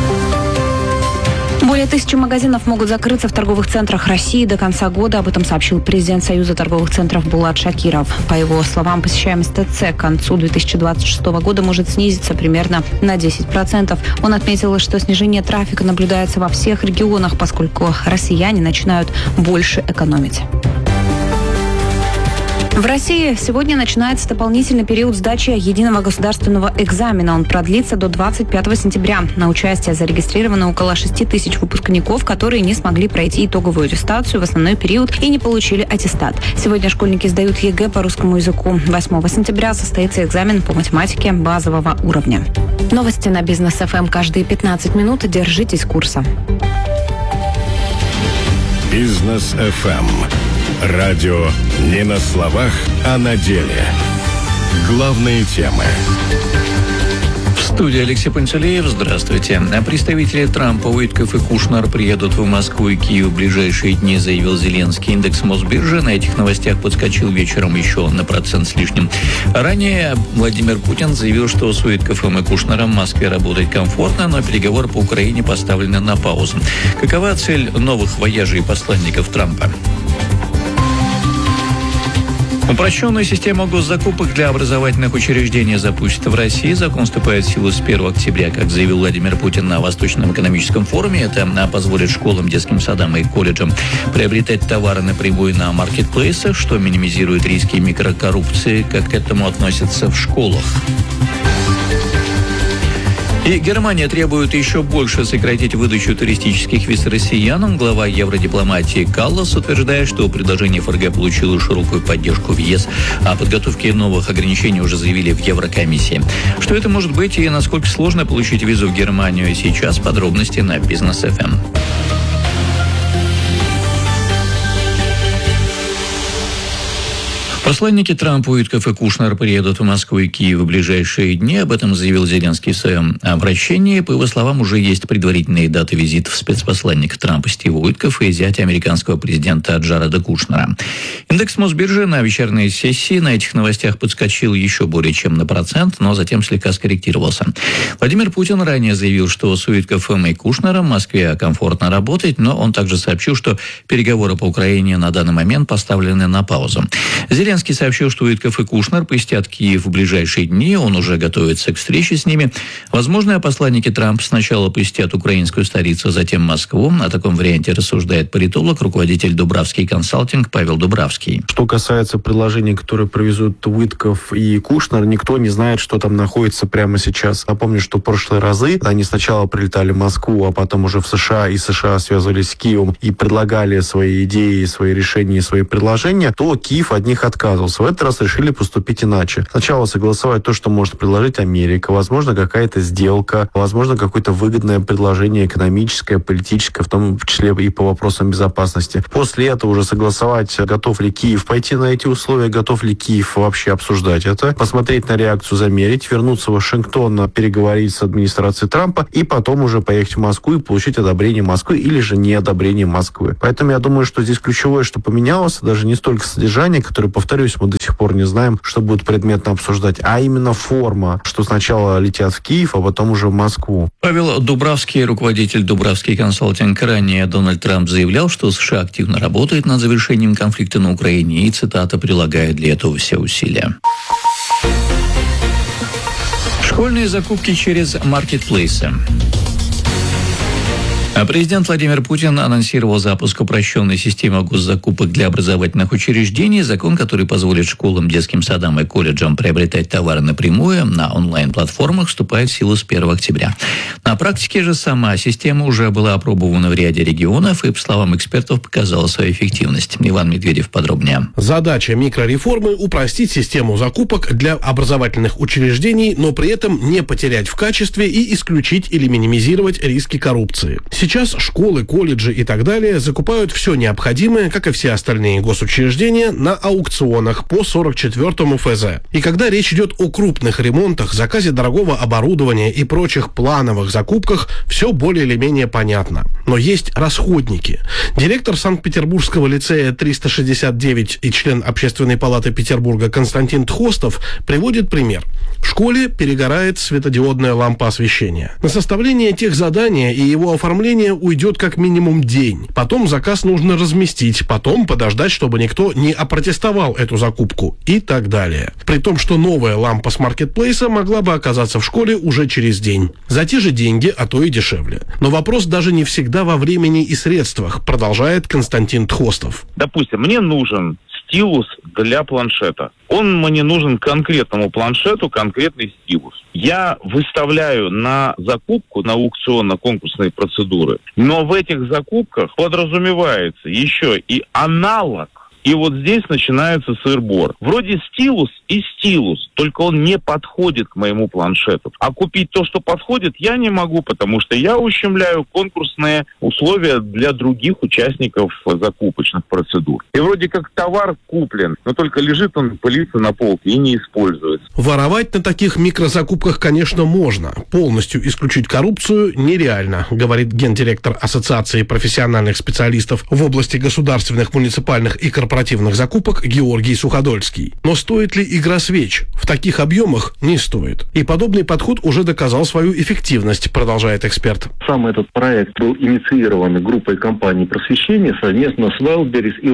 Более 1000 магазинов могут закрыться в торговых центрах России до конца года. Об этом сообщил президент Союза торговых центров Булат Шакиров. По его словам, посещаемость ТЦ к концу 2026 года может снизиться примерно на 10%. Он отметил, что снижение трафика наблюдается во всех регионах, поскольку россияне начинают больше экономить. В России сегодня начинается дополнительный период сдачи единого государственного экзамена. Он продлится до 25 сентября. На участие зарегистрировано около 6000 выпускников, которые не смогли пройти итоговую аттестацию в основной период и не получили аттестат. Сегодня школьники сдают ЕГЭ по русскому языку. 8 сентября состоится экзамен по математике базового уровня. Новости на Бизнес ФМ каждые 15 минут. Держитесь курса. Бизнес ФМ. Радио не на словах, а на деле. Главные темы. В студии Алексей Пантелеев. Здравствуйте. Представители Трампа, Уитков и Кушнер приедут в Москву и Киев в ближайшие дни, заявил Зеленский. Индекс Мосбиржи на этих новостях подскочил вечером еще на 1% с лишним. Ранее Владимир Путин заявил, что с Уитковым и Кушнером в Москве работать комфортно, но переговоры по Украине поставлены на паузу. Какова цель новых вояжей посланников Трампа? Упрощенную систему госзакупок для образовательных учреждений запустят в России. Закон вступает в силу с 1 октября, как заявил Владимир Путин на Восточном экономическом форуме. Это позволит школам, детским садам и колледжам приобретать товары напрямую на маркетплейсах, что минимизирует риски микрокоррупции, как к этому относятся в школах. И Германия требует еще больше сократить выдачу туристических виз россиянам. Глава евродипломатии Каллас утверждает, что предложение ФРГ получило широкую поддержку в ЕС. О подготовке новых ограничений уже заявили в Еврокомиссии. Что это может быть и насколько сложно получить визу в Германию сейчас? Подробности на Бизнес ФМ. Посланники Трампа, Уитков и Кушнер приедут в Москву и Киев в ближайшие дни. Об этом заявил Зеленский в своем обращении. По его словам, уже есть предварительные даты визитов спецпосланника Трампа Стива Уиткова и зятя американского президента Джареда Кушнера. Индекс Мосбиржи на вечерней сессии на этих новостях подскочил еще более чем на 1%, но затем слегка скорректировался. Владимир Путин ранее заявил, что с Уитковым и Кушнером в Москве комфортно работать, но он также сообщил, что переговоры по Украине на данный момент поставлены на паузу. Зеленский сообщил, что Уитков и Кушнер посетят Киев в ближайшие дни. Он уже готовится к встрече с ними. Возможно, посланники Трампа сначала посетят украинскую столицу, затем Москву. О таком варианте рассуждает политолог, руководитель Дубравский консалтинг Павел Дубравский. Что касается предложений, которые провезут Уитков и Кушнер, никто не знает, что там находится прямо сейчас. Напомню, что в прошлые разы они сначала прилетали в Москву, а потом уже в США, и США связывались с Киевом и предлагали свои идеи, свои решения, свои предложения, то Киев от них отказывался. В этот раз решили поступить иначе. Сначала согласовать то, что может предложить Америка, возможно, какая-то сделка, возможно, какое-то выгодное предложение экономическое, политическое, в том числе и по вопросам безопасности. После этого уже согласовать, готов ли Киев пойти на эти условия, готов ли Киев вообще обсуждать это, посмотреть на реакцию, замерить, вернуться в Вашингтон, переговорить с администрацией Трампа и потом уже поехать в Москву и получить одобрение Москвы или же не одобрение Москвы. Поэтому я думаю, что здесь ключевое, что поменялось, даже не столько содержание, которое, повторюсь, мы до сих пор не знаем, что будет предметно обсуждать, а именно форма, что сначала летят в Киев, а потом уже в Москву. Павел Дубравский, руководитель Дубравский консалтинг. Ранее Дональд Трамп заявлял, что США активно работает над завершением конфликта на Украине и, цитата, прилагает для этого все усилия. Школьные закупки через маркетплейсы. Президент Владимир Путин анонсировал запуск упрощенной системы госзакупок для образовательных учреждений. Закон, который позволит школам, детским садам и колледжам приобретать товары напрямую на онлайн-платформах, вступает в силу с 1 октября. На практике же сама система уже была опробована в ряде регионов и, по словам экспертов, показала свою эффективность. Иван Медведев подробнее. Задача микрореформы – упростить систему закупок для образовательных учреждений, но при этом не потерять в качестве и исключить или минимизировать риски коррупции. Сейчас школы, колледжи и так далее закупают все необходимое, как и все остальные госучреждения, на аукционах по 44-му ФЗ. И когда речь идет о крупных ремонтах, заказе дорогого оборудования и прочих плановых закупках, все более или менее понятно. Но есть расходники. Директор Санкт-Петербургского лицея 369 и член Общественной палаты Петербурга Константин Тхостов приводит пример. В школе перегорает светодиодная лампа освещения. На составление техзадания и его оформление уйдет как минимум день. Потом заказ нужно разместить, потом подождать, чтобы никто не опротестовал эту закупку и так далее. При том, что новая лампа с маркетплейса могла бы оказаться в школе уже через день. За те же деньги, а то и дешевле. Но вопрос даже не всегда во времени и средствах, продолжает Константин Тхостов. Допустим, мне нужен стилус для планшета. Он мне нужен конкретному планшету, конкретный стилус. Я выставляю на закупку, на аукционно-конкурсные процедуры, но в этих закупках подразумевается еще и аналог. И вот здесь начинается сыр-бор. Вроде стилус и стилус, только он не подходит к моему планшету. А купить то, что подходит, я не могу, потому что я ущемляю конкурсные условия для других участников закупочных процедур. И вроде как товар куплен, но только лежит он, пылится на полке и не используется. Воровать на таких микрозакупках, конечно, можно. Полностью исключить коррупцию нереально, говорит гендиректор Ассоциации профессиональных специалистов в области государственных, муниципальных и корпоративных закупок Георгий Суходольский. Но стоит ли игра свеч? В таких объемах не стоит. И подобный подход уже доказал свою эффективность, продолжает эксперт. Сам этот проект был инициирован группой компаний просвещения совместно с Wildberries и РУС.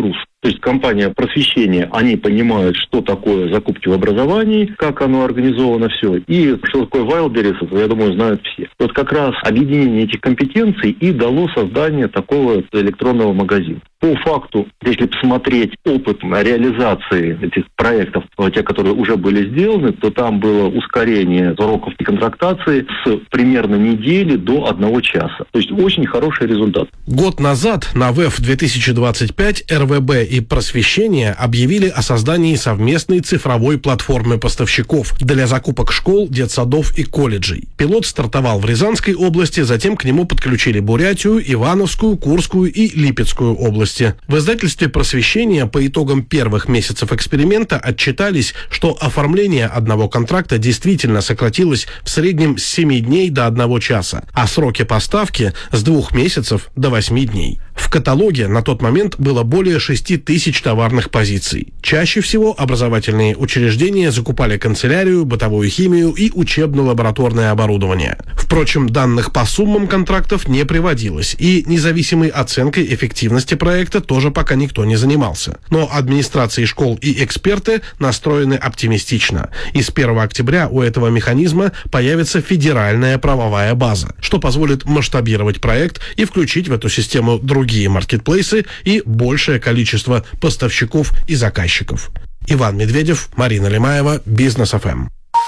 То есть компания просвещения, они понимают, что такое закупки в образовании, как оно организовано все, и что такое Wildberries, я думаю, знают все. Вот как раз объединение этих компетенций и дало создание такого электронного магазина. По факту, если посмотреть опыт реализации этих проектов, те, которые уже были сделаны, то там было ускорение сроков контрактации с примерно недели до 1 часа. То есть очень хороший результат. Год назад на ВЭФ 2025 РВБ и Просвещение объявили о создании совместной цифровой платформы поставщиков для закупок школ, детсадов и колледжей. Пилот стартовал в Рязанской области, затем к нему подключили Бурятию, Ивановскую, Курскую и Липецкую области. В издательстве «Просвещение» по итогам первых месяцев эксперимента отчитались, что оформление одного контракта действительно сократилось в среднем с 7 дней до 1 часа, а сроки поставки с 2 месяцев до 8 дней. В каталоге на тот момент было более 6 тысяч товарных позиций. Чаще всего образовательные учреждения закупали канцелярию, бытовую химию и учебно-лабораторное оборудование. Впрочем, данных по суммам контрактов не приводилось, и независимой оценкой эффективности проекта тоже пока никто не занимался. Но администрации школ и эксперты настроены оптимистично. И с 1 октября у этого механизма появится федеральная правовая база, что позволит масштабировать проект и включить в эту систему другие маркетплейсы и большее количество поставщиков и заказчиков. Иван Медведев, Марина Лемаева, Бизнес ФМ.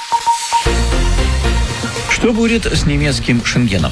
Что будет с немецким Шенгеном?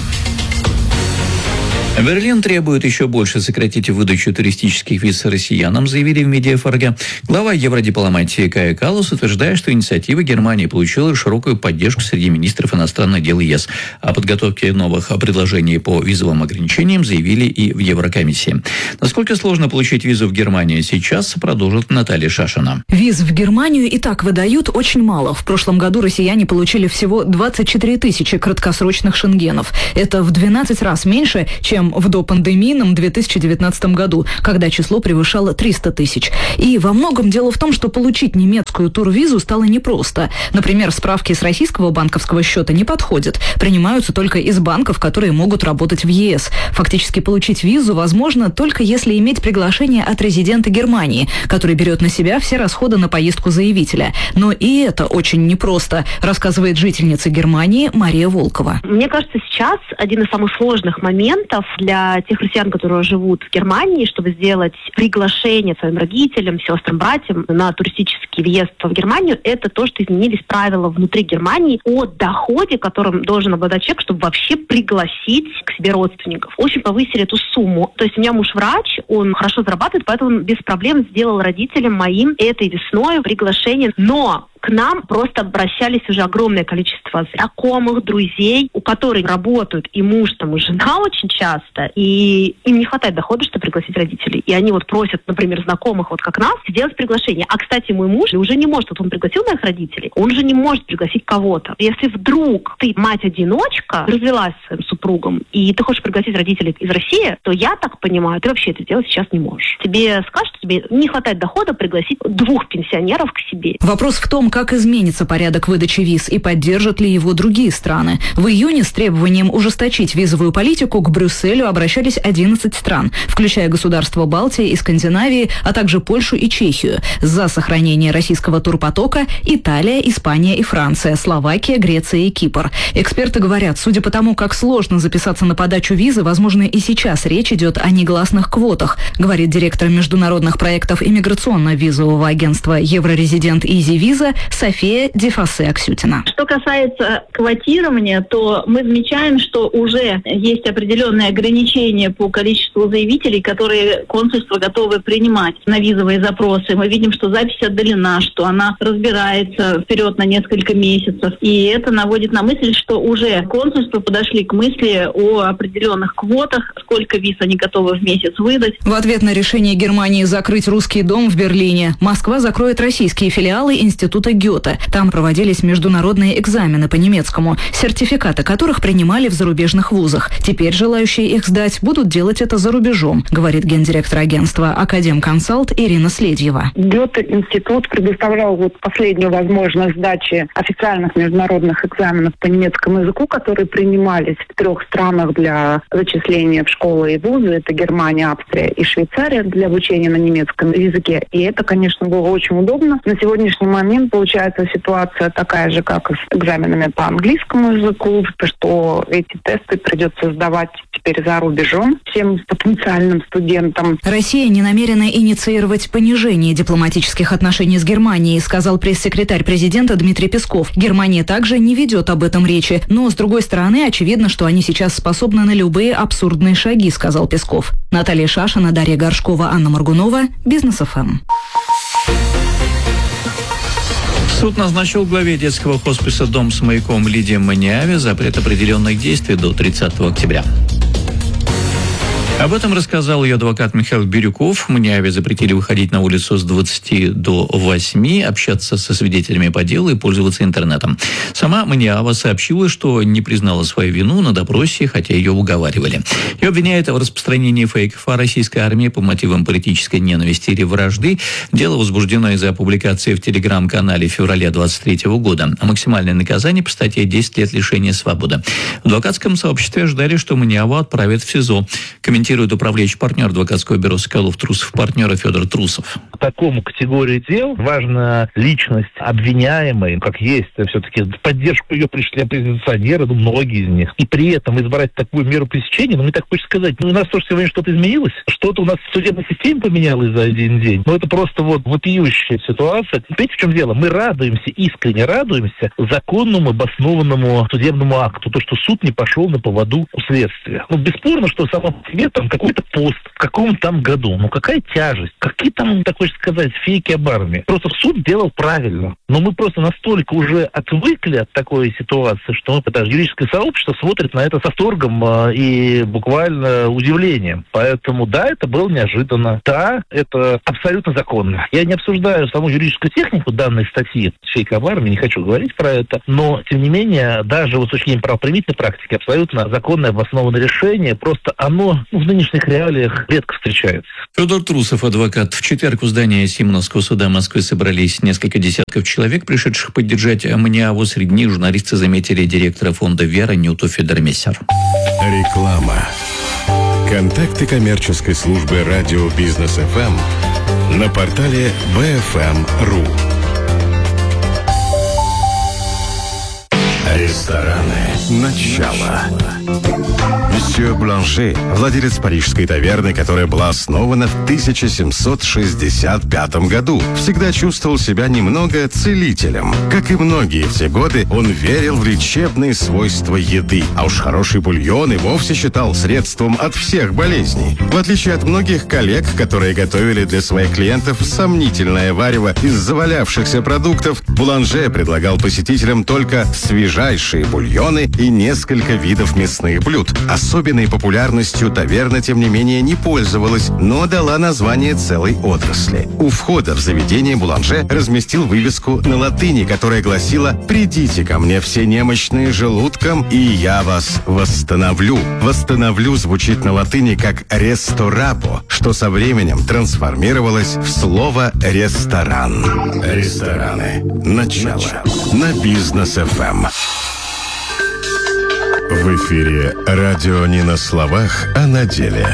Берлин требует еще больше сократить выдачу туристических виз россиянам, заявили в Медиафорге. Глава евродипломатии Кая Каллас утверждает, что инициатива Германии получила широкую поддержку среди министров иностранных дел ЕС. О подготовке новых предложений по визовым ограничениям заявили и в Еврокомиссии. Насколько сложно получить визу в Германию сейчас, продолжит Наталья Шашина. Виз в Германию и так выдают очень мало. В прошлом году россияне получили всего 24 тысячи краткосрочных шенгенов. Это в 12 раз меньше, чем в допандемийном 2019 году, когда число превышало 300 тысяч. И во многом дело в том, что получить немецкую турвизу стало непросто. Например, справки с российского банковского счета не подходят. Принимаются только из банков, которые могут работать в ЕС. Фактически получить визу возможно только если иметь приглашение от резидента Германии, который берет на себя все расходы на поездку заявителя. Но и это очень непросто, рассказывает жительница Германии Мария Волкова. Мне кажется, сейчас один из самых сложных моментов для тех россиян, которые живут в Германии, чтобы сделать приглашение своим родителям, сестрам, братьям на туристический въезд в Германию, это то, что изменились правила внутри Германии о доходе, которым должен обладать человек, чтобы вообще пригласить к себе родственников. Очень повысили эту сумму. То есть у меня муж врач, он хорошо зарабатывает, поэтому он без проблем сделал родителям моим этой весной приглашение. Но к нам просто обращались уже огромное количество знакомых, друзей, у которых работают и муж, там, и жена очень часто, и им не хватает дохода, чтобы пригласить родителей. И они вот просят, например, знакомых, вот как нас, сделать приглашение. А, кстати, мой муж уже не может, вот он пригласил моих родителей, он же не может пригласить кого-то. Если вдруг ты мать-одиночка, развелась с своим супругом, и ты хочешь пригласить родителей из России, то я так понимаю, ты вообще это сделать сейчас не можешь. Тебе скажут, что тебе не хватает дохода пригласить 2 пенсионеров к себе. Вопрос в том, как изменится порядок выдачи виз и поддержат ли его другие страны. В июне с требованием ужесточить визовую политику к Брюсселю обращались 11 стран, включая государства Балтии и Скандинавии, а также Польшу и Чехию. За сохранение российского турпотока Италия, Испания и Франция, Словакия, Греция и Кипр. Эксперты говорят, судя по тому, как сложно записаться на подачу визы, возможно, и сейчас речь идет о негласных квотах, говорит директор международных проектов иммиграционно-визового агентства Еврорезидент Изи Виза София Дефасе-Аксютина. Что касается квотирования, то мы замечаем, что уже есть определенные ограничения по количеству заявителей, которые консульства готовы принимать на визовые запросы. Мы видим, что запись отдалена, что она разбирается вперед на несколько месяцев. И это наводит на мысль, что уже консульства подошли к мысли о определенных квотах, сколько виз они готовы в месяц выдать. В ответ на решение Германии закрыть русский дом в Берлине, Москва закроет российские филиалы Института Гёте. Там проводились международные экзамены по немецкому, сертификаты которых принимали в зарубежных вузах. Теперь желающие их сдать будут делать это за рубежом, говорит гендиректор агентства «Академконсалт» Ирина Следьева. Гёте-институт предоставлял последнюю возможность сдачи официальных международных экзаменов по немецкому языку, которые принимались в 3 странах для зачисления в школы и вузы. Это Германия, Австрия и Швейцария для обучения на немецком языке. И это, конечно, было очень удобно. На сегодняшний момент получается ситуация такая же, как и с экзаменами по английскому языку, что эти тесты придется сдавать теперь за рубежом всем потенциальным студентам. Россия не намерена инициировать понижение дипломатических отношений с Германией, сказал пресс-секретарь президента Дмитрий Песков. Германия также не ведет об этом речи. Но, с другой стороны, очевидно, что они сейчас способны на любые абсурдные шаги, сказал Песков. Наталья Шашина, Дарья Горшкова, Анна Моргунова. Бизнес ФМ. Суд назначил главе детского хосписа «Дом с маяком» Лидии Маниаве запрет определенных действий до 30 октября. Об этом рассказал ее адвокат Михаил Бирюков. Маниаве запретили выходить на улицу с 20 до 8, общаться со свидетелями по делу и пользоваться интернетом. Сама Маниава сообщила, что не признала свою вину на допросе, хотя ее уговаривали. Ее обвиняют в распространении фейков о российской армии по мотивам политической ненависти или вражды. Дело возбуждено из-за публикации в телеграм-канале в феврале 2023 года. А максимальное наказание по статье 10 лет лишения свободы. В адвокатском сообществе ожидали, что Маниаву отправят в СИЗО. Комментирует управляющий партнер адвокатского бюро Соколов-Трусов, партнера Федор Трусов. По такому категории дел важна личность обвиняемой, как есть, все-таки в поддержку ее пришли оппозиционеры, многие из них. И при этом избрать такую меру пресечения, мне так хочется сказать, у нас тоже сегодня что-то изменилось, что-то у нас в судебной системе поменялось за один день. Это просто вопиющая ситуация. Понимаете, в чем дело? Мы радуемся, искренне радуемся законному, обоснованному судебному акту, то, что суд не пошел на поводу у следствия. Бесспорно, что само по себе какой-то пост в каком-то там году. Какая тяжесть? Какие там, так хочется сказать, фейки об армии? Просто суд делал правильно. Но мы просто настолько уже отвыкли от такой ситуации, что даже юридическое сообщество смотрит на это с восторгом и буквально удивлением. Поэтому, да, это было неожиданно. Да, это абсолютно законно. Я не обсуждаю саму юридическую технику данной статьи фейка об армии, не хочу говорить про это, но, тем не менее, даже с точки зрения правоприменительной практики, абсолютно законное обоснованное решение, просто оно в нынешних реалиях редко встречается. Федор Трусов, адвокат. В четверг в здании Симоновского суда Москвы собрались несколько десятков человек, пришедших поддержать Маниаву. Среди них журналисты заметили директора фонда «Вера» Нюту Федермессер. Реклама. Контакты коммерческой службы радио «Бизнес ФМ» на портале bfm.ru. Рестораны. Начало. Месье Бланше, владелец парижской таверны, которая была основана в 1765 году, всегда чувствовал себя немного целителем. Как и многие в те годы, он верил в лечебные свойства еды, а уж хороший бульон и вовсе считал средством от всех болезней. В отличие от многих коллег, которые готовили для своих клиентов сомнительное варево из завалявшихся продуктов, Бланше предлагал посетителям только свежайшие бульоны и несколько видов мясных блюд. Особенной популярностью таверна, тем не менее, не пользовалась, но дала название целой отрасли. У входа в заведение Буланже разместил вывеску на латыни, которая гласила: «Придите ко мне все немощные желудком, и я вас восстановлю». «Восстановлю» звучит на латыни как «ресторабо», что со временем трансформировалось в слово «ресторан». Рестораны. Начало. На Бизнес ФМ. В эфире радио не на словах, а на деле.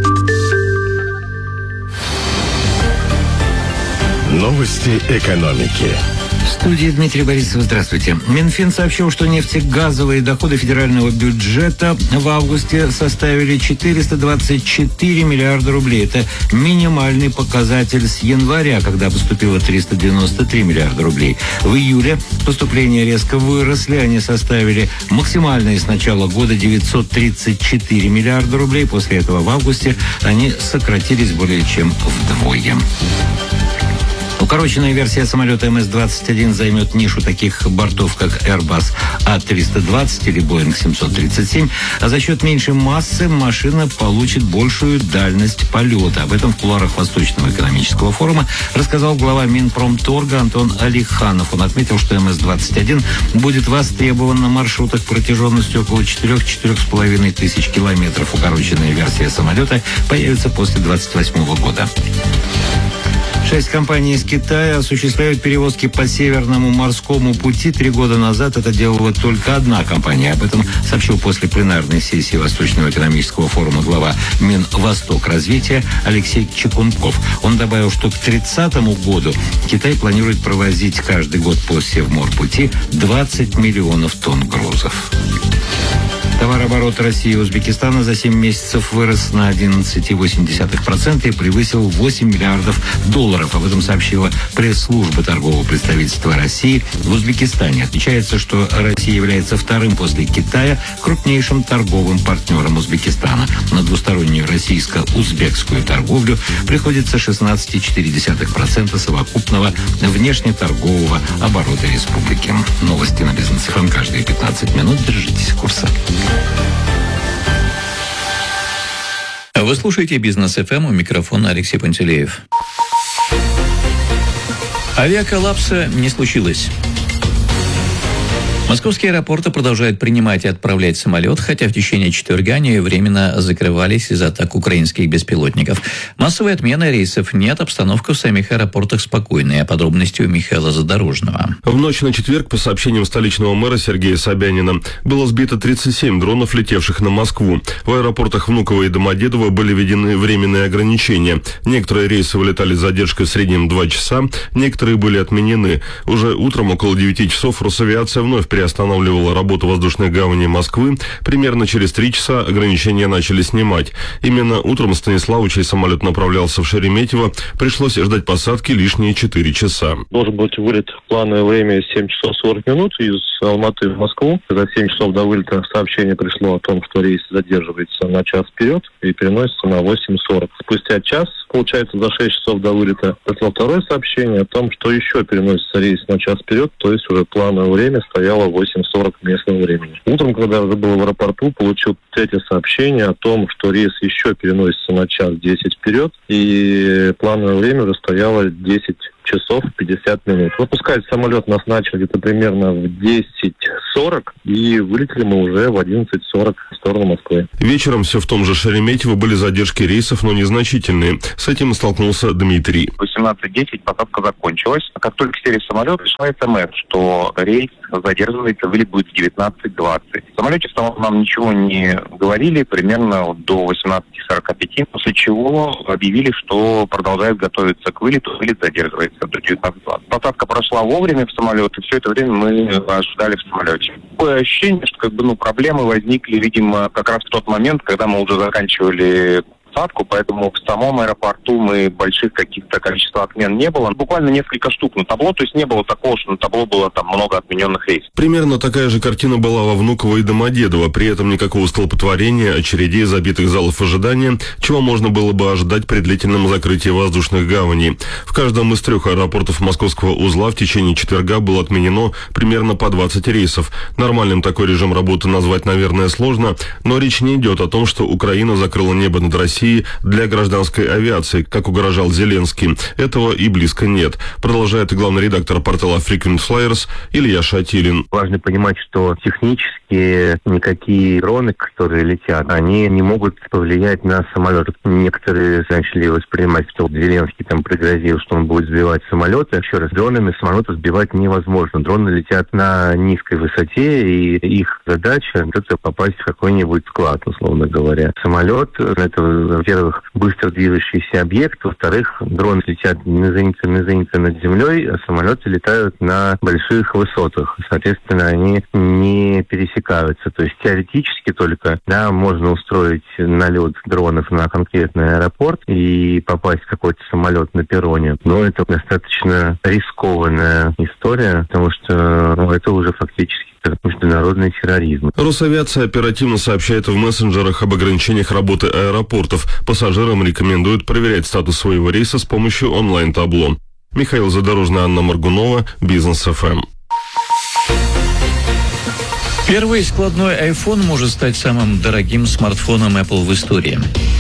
Новости экономики. В студии Дмитрий Борисов. Здравствуйте. Минфин сообщил, что нефтегазовые доходы федерального бюджета в августе составили 424 миллиарда рублей. Это минимальный показатель с января, когда поступило 393 миллиарда рублей. В июле поступления резко выросли. Они составили максимальные с начала года 934 миллиарда рублей. После этого в августе они сократились более чем вдвое. Укороченная версия самолета МС-21 займет нишу таких бортов, как Airbus А320 или Boeing 737, а за счет меньшей массы машина получит большую дальность полета. Об этом в кулуарах Восточного экономического форума рассказал глава Минпромторга Антон Алиханов. Он отметил, что МС-21 будет востребован на маршрутах протяженностью около 4-4,5 тысяч километров. Укороченная версия самолета появится после 2028 года. 6 компаний из Китая осуществляют перевозки по Северному морскому пути. 3 года назад это делала только одна компания. Об этом сообщил после пленарной сессии Восточного экономического форума глава Минвосток развития Алексей Чекунков. Он добавил, что к 30 году Китай планирует провозить каждый год по Севморпути 20 миллионов тонн грузов. Товарооборот России и Узбекистана за 7 месяцев вырос на 11,8% и превысил 8 миллиардов долларов. Об этом сообщила пресс-служба торгового представительства России в Узбекистане. Отмечается, что Россия является вторым после Китая крупнейшим торговым партнером Узбекистана. На двустороннюю российско-узбекскую торговлю приходится 16,4% совокупного внешнеторгового оборота республики. Новости на Бизнес ФМ каждые 15 минут. Держитесь курса. Вы слушаете Бизнес ФМ, у микрофона Алексей Пантелеев. Авиаколлапса не случилось. Московские аэропорты продолжают принимать и отправлять самолет, хотя в течение четверга они временно закрывались из-за атак украинских беспилотников. Массовой отмены рейсов нет, обстановка в самих аэропортах спокойная. Подробности у Михаила Задорожного. В ночь на четверг, по сообщениям столичного мэра Сергея Собянина, было сбито 37 дронов, летевших на Москву. В аэропортах Внуково и Домодедово были введены временные ограничения. Некоторые рейсы вылетали с задержкой в среднем 2 часа, некоторые были отменены. Уже утром около 9 часов Росавиация вновь приостанавливала работу воздушной гавани Москвы. Примерно через 3 часа ограничения начали снимать. Именно утром Станиславу, чей самолет направлялся в Шереметьево, пришлось ждать посадки лишние 4 часа. Должен быть вылет в плановое время 7 часов 40 минут из Алматы в Москву. За 7 часов до вылета сообщение пришло о том, что рейс задерживается на час вперед и переносится на 8:40. Спустя час, получается, за 6 часов до вылета, пришло второе сообщение о том, что еще переносится рейс на час вперед, то есть уже плановое время стояло 8:40 местного времени. Утром, когда я уже был в аэропорту, получил третье сообщение о том, что рейс еще переносится на час 10 вперед, и плановое время уже стояло 10 часов 50 минут. Выпускать самолет нас начали где-то примерно в 10:40, и вылетели мы уже в 11:40 в сторону Москвы. Вечером все в том же Шереметьево были задержки рейсов, но незначительные. С этим столкнулся Дмитрий. 18:10 посадка закончилась. Как только сели в самолет, пришла СМС, что рейс задерживается, вылет будет в 19:20. В самолете нам ничего не говорили, примерно до 18:45, после чего объявили, что продолжают готовиться к вылету, вылет задерживается до 19:20. Посадка прошла вовремя в самолет, и все это время мы ожидали в самолете. Такое ощущение, что проблемы возникли, видимо, как раз в тот момент, когда мы уже заканчивали посадку, поэтому в самом аэропорту мы больших каких-то количества отмен не было. Буквально несколько штук на табло, то есть не было такого, что на табло было там много отмененных рейсов. Примерно такая же картина была во Внуково и Домодедово, при этом никакого столпотворения, очередей, забитых залов ожидания, чего можно было бы ожидать при длительном закрытии воздушных гаваней. В каждом из 3 аэропортов московского узла в течение четверга было отменено примерно по 20 рейсов. Нормальным такой режим работы назвать, наверное, сложно, но речь не идет о том, что Украина закрыла небо над Россией для гражданской авиации, как угрожал Зеленский. Этого и близко нет. Продолжает главный редактор портала Frequent Flyers Илья Шатилин. Важно понимать, что технически никакие дроны, которые летят, они не могут повлиять на самолет. Некоторые начали воспринимать, что Зеленский там пригрозил, что он будет сбивать самолеты. Еще раз, дронами самолеты сбивать невозможно. Дроны летят на низкой высоте, и их задача — это попасть в какой-нибудь склад, условно говоря. Самолет — это, во-первых, быстро движущийся объект, во-вторых, дроны летят низенько над землей, а самолеты летают на больших высотах. Соответственно, они не пересекаются. То есть теоретически только, да, можно устроить налет дронов на конкретный аэропорт и попасть в какой-то самолет на перроне. Но это достаточно рискованная история, потому что это уже фактически международный терроризм. Росавиация оперативно сообщает в мессенджерах об ограничениях работы аэропортов. Пассажирам рекомендуют проверять статус своего рейса с помощью онлайн-табло. Михаил Задорожный, Анна Моргунова, Бизнес ФМ. Первый складной iPhone может стать самым дорогим смартфоном Apple в истории.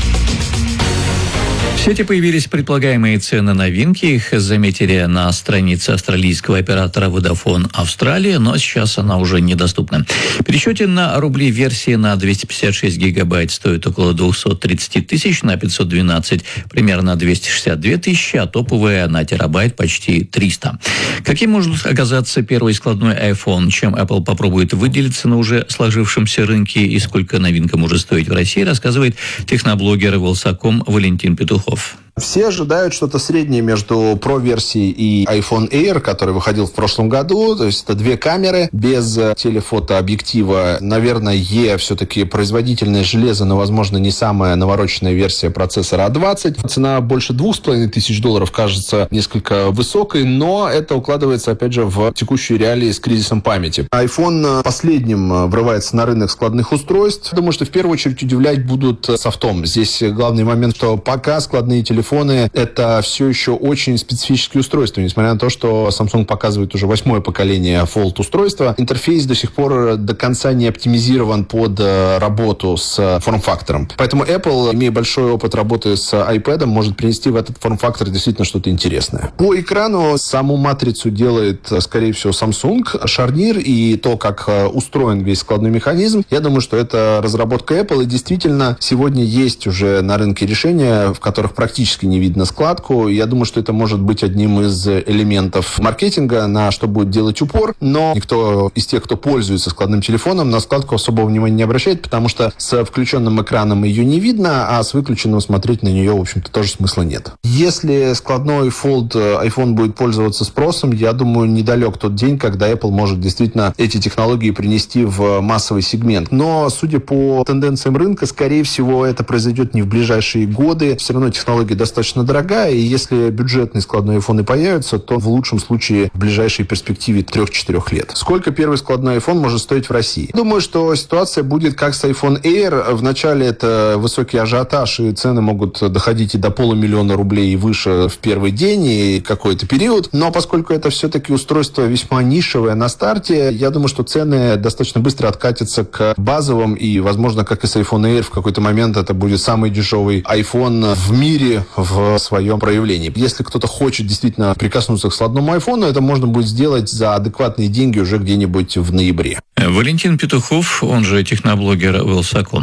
В сети появились предполагаемые цены новинки. Их заметили на странице австралийского оператора Vodafone Австралия, но сейчас она уже недоступна. В пересчете на рубли версии на 256 гигабайт стоит около 230 тысяч, на 512 примерно 262 тысячи, а топовая на терабайт почти 300. Каким может оказаться первый складной iPhone? Чем Apple попробует выделиться на уже сложившемся рынке и сколько новинка может стоить в России, рассказывает техноблогер Wylsacom Валентин Петухов. Все ожидают что-то среднее между Pro-версией и iPhone Air, который выходил в прошлом году. То есть это две камеры без телефотообъектива. Наверное, все-таки производительное железо, но, возможно, не самая навороченная версия процессора A20. Цена больше $2500 кажется несколько высокой, но это укладывается, опять же, в текущие реалии с кризисом памяти. iPhone последним врывается на рынок складных устройств. Думаю, что в первую очередь удивлять будут софтом. Здесь главный момент, что пока складные телефоны — это все еще очень специфические устройства. Несмотря на то, что Samsung показывает уже 8-е поколение Fold устройства, интерфейс до сих пор до конца не оптимизирован под работу с форм-фактором. Поэтому Apple, имея большой опыт работы с iPad, может принести в этот форм-фактор действительно что-то интересное. По экрану саму матрицу делает, скорее всего, Samsung. Шарнир и то, как устроен весь складной механизм, я думаю, что это разработка Apple. И действительно, сегодня есть уже на рынке решения, в которых практически не видно складку. Я думаю, что это может быть одним из элементов маркетинга, на что будет делать упор. Но никто из тех, кто пользуется складным телефоном, на складку особого внимания не обращает, потому что с включенным экраном ее не видно, а с выключенным смотреть на нее, в общем-то, тоже смысла нет. Если складной Fold iPhone будет пользоваться спросом, я думаю, недалек тот день, когда Apple может действительно эти технологии принести в массовый сегмент. Но, судя по тенденциям рынка, скорее всего, это произойдет не в ближайшие годы. Все равно технология достаточно дорогая, и если бюджетные складные iPhone появятся, то в лучшем случае в ближайшей перспективе 3-4 лет. Сколько первый складной iPhone может стоить в России? Думаю, что ситуация будет как с iPhone Air. Вначале это высокий ажиотаж, и цены могут доходить и до $500 000 рублей и выше в первый день и какой-то период. Но поскольку это все-таки устройство весьма нишевое на старте, я думаю, что цены достаточно быстро откатятся к базовым, и, возможно, как и с iPhone Air, в какой-то момент это будет самый дешевый iPhone в мире в своем проявлении. Если кто-то хочет действительно прикоснуться к складному iPhone, это можно будет сделать за адекватные деньги уже где-нибудь в ноябре. Валентин Петухов, он же техноблогер Wylsacom.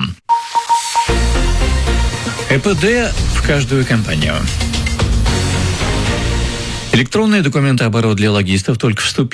ЭПД в каждую компанию. Электронный документооборот для логистов только вступил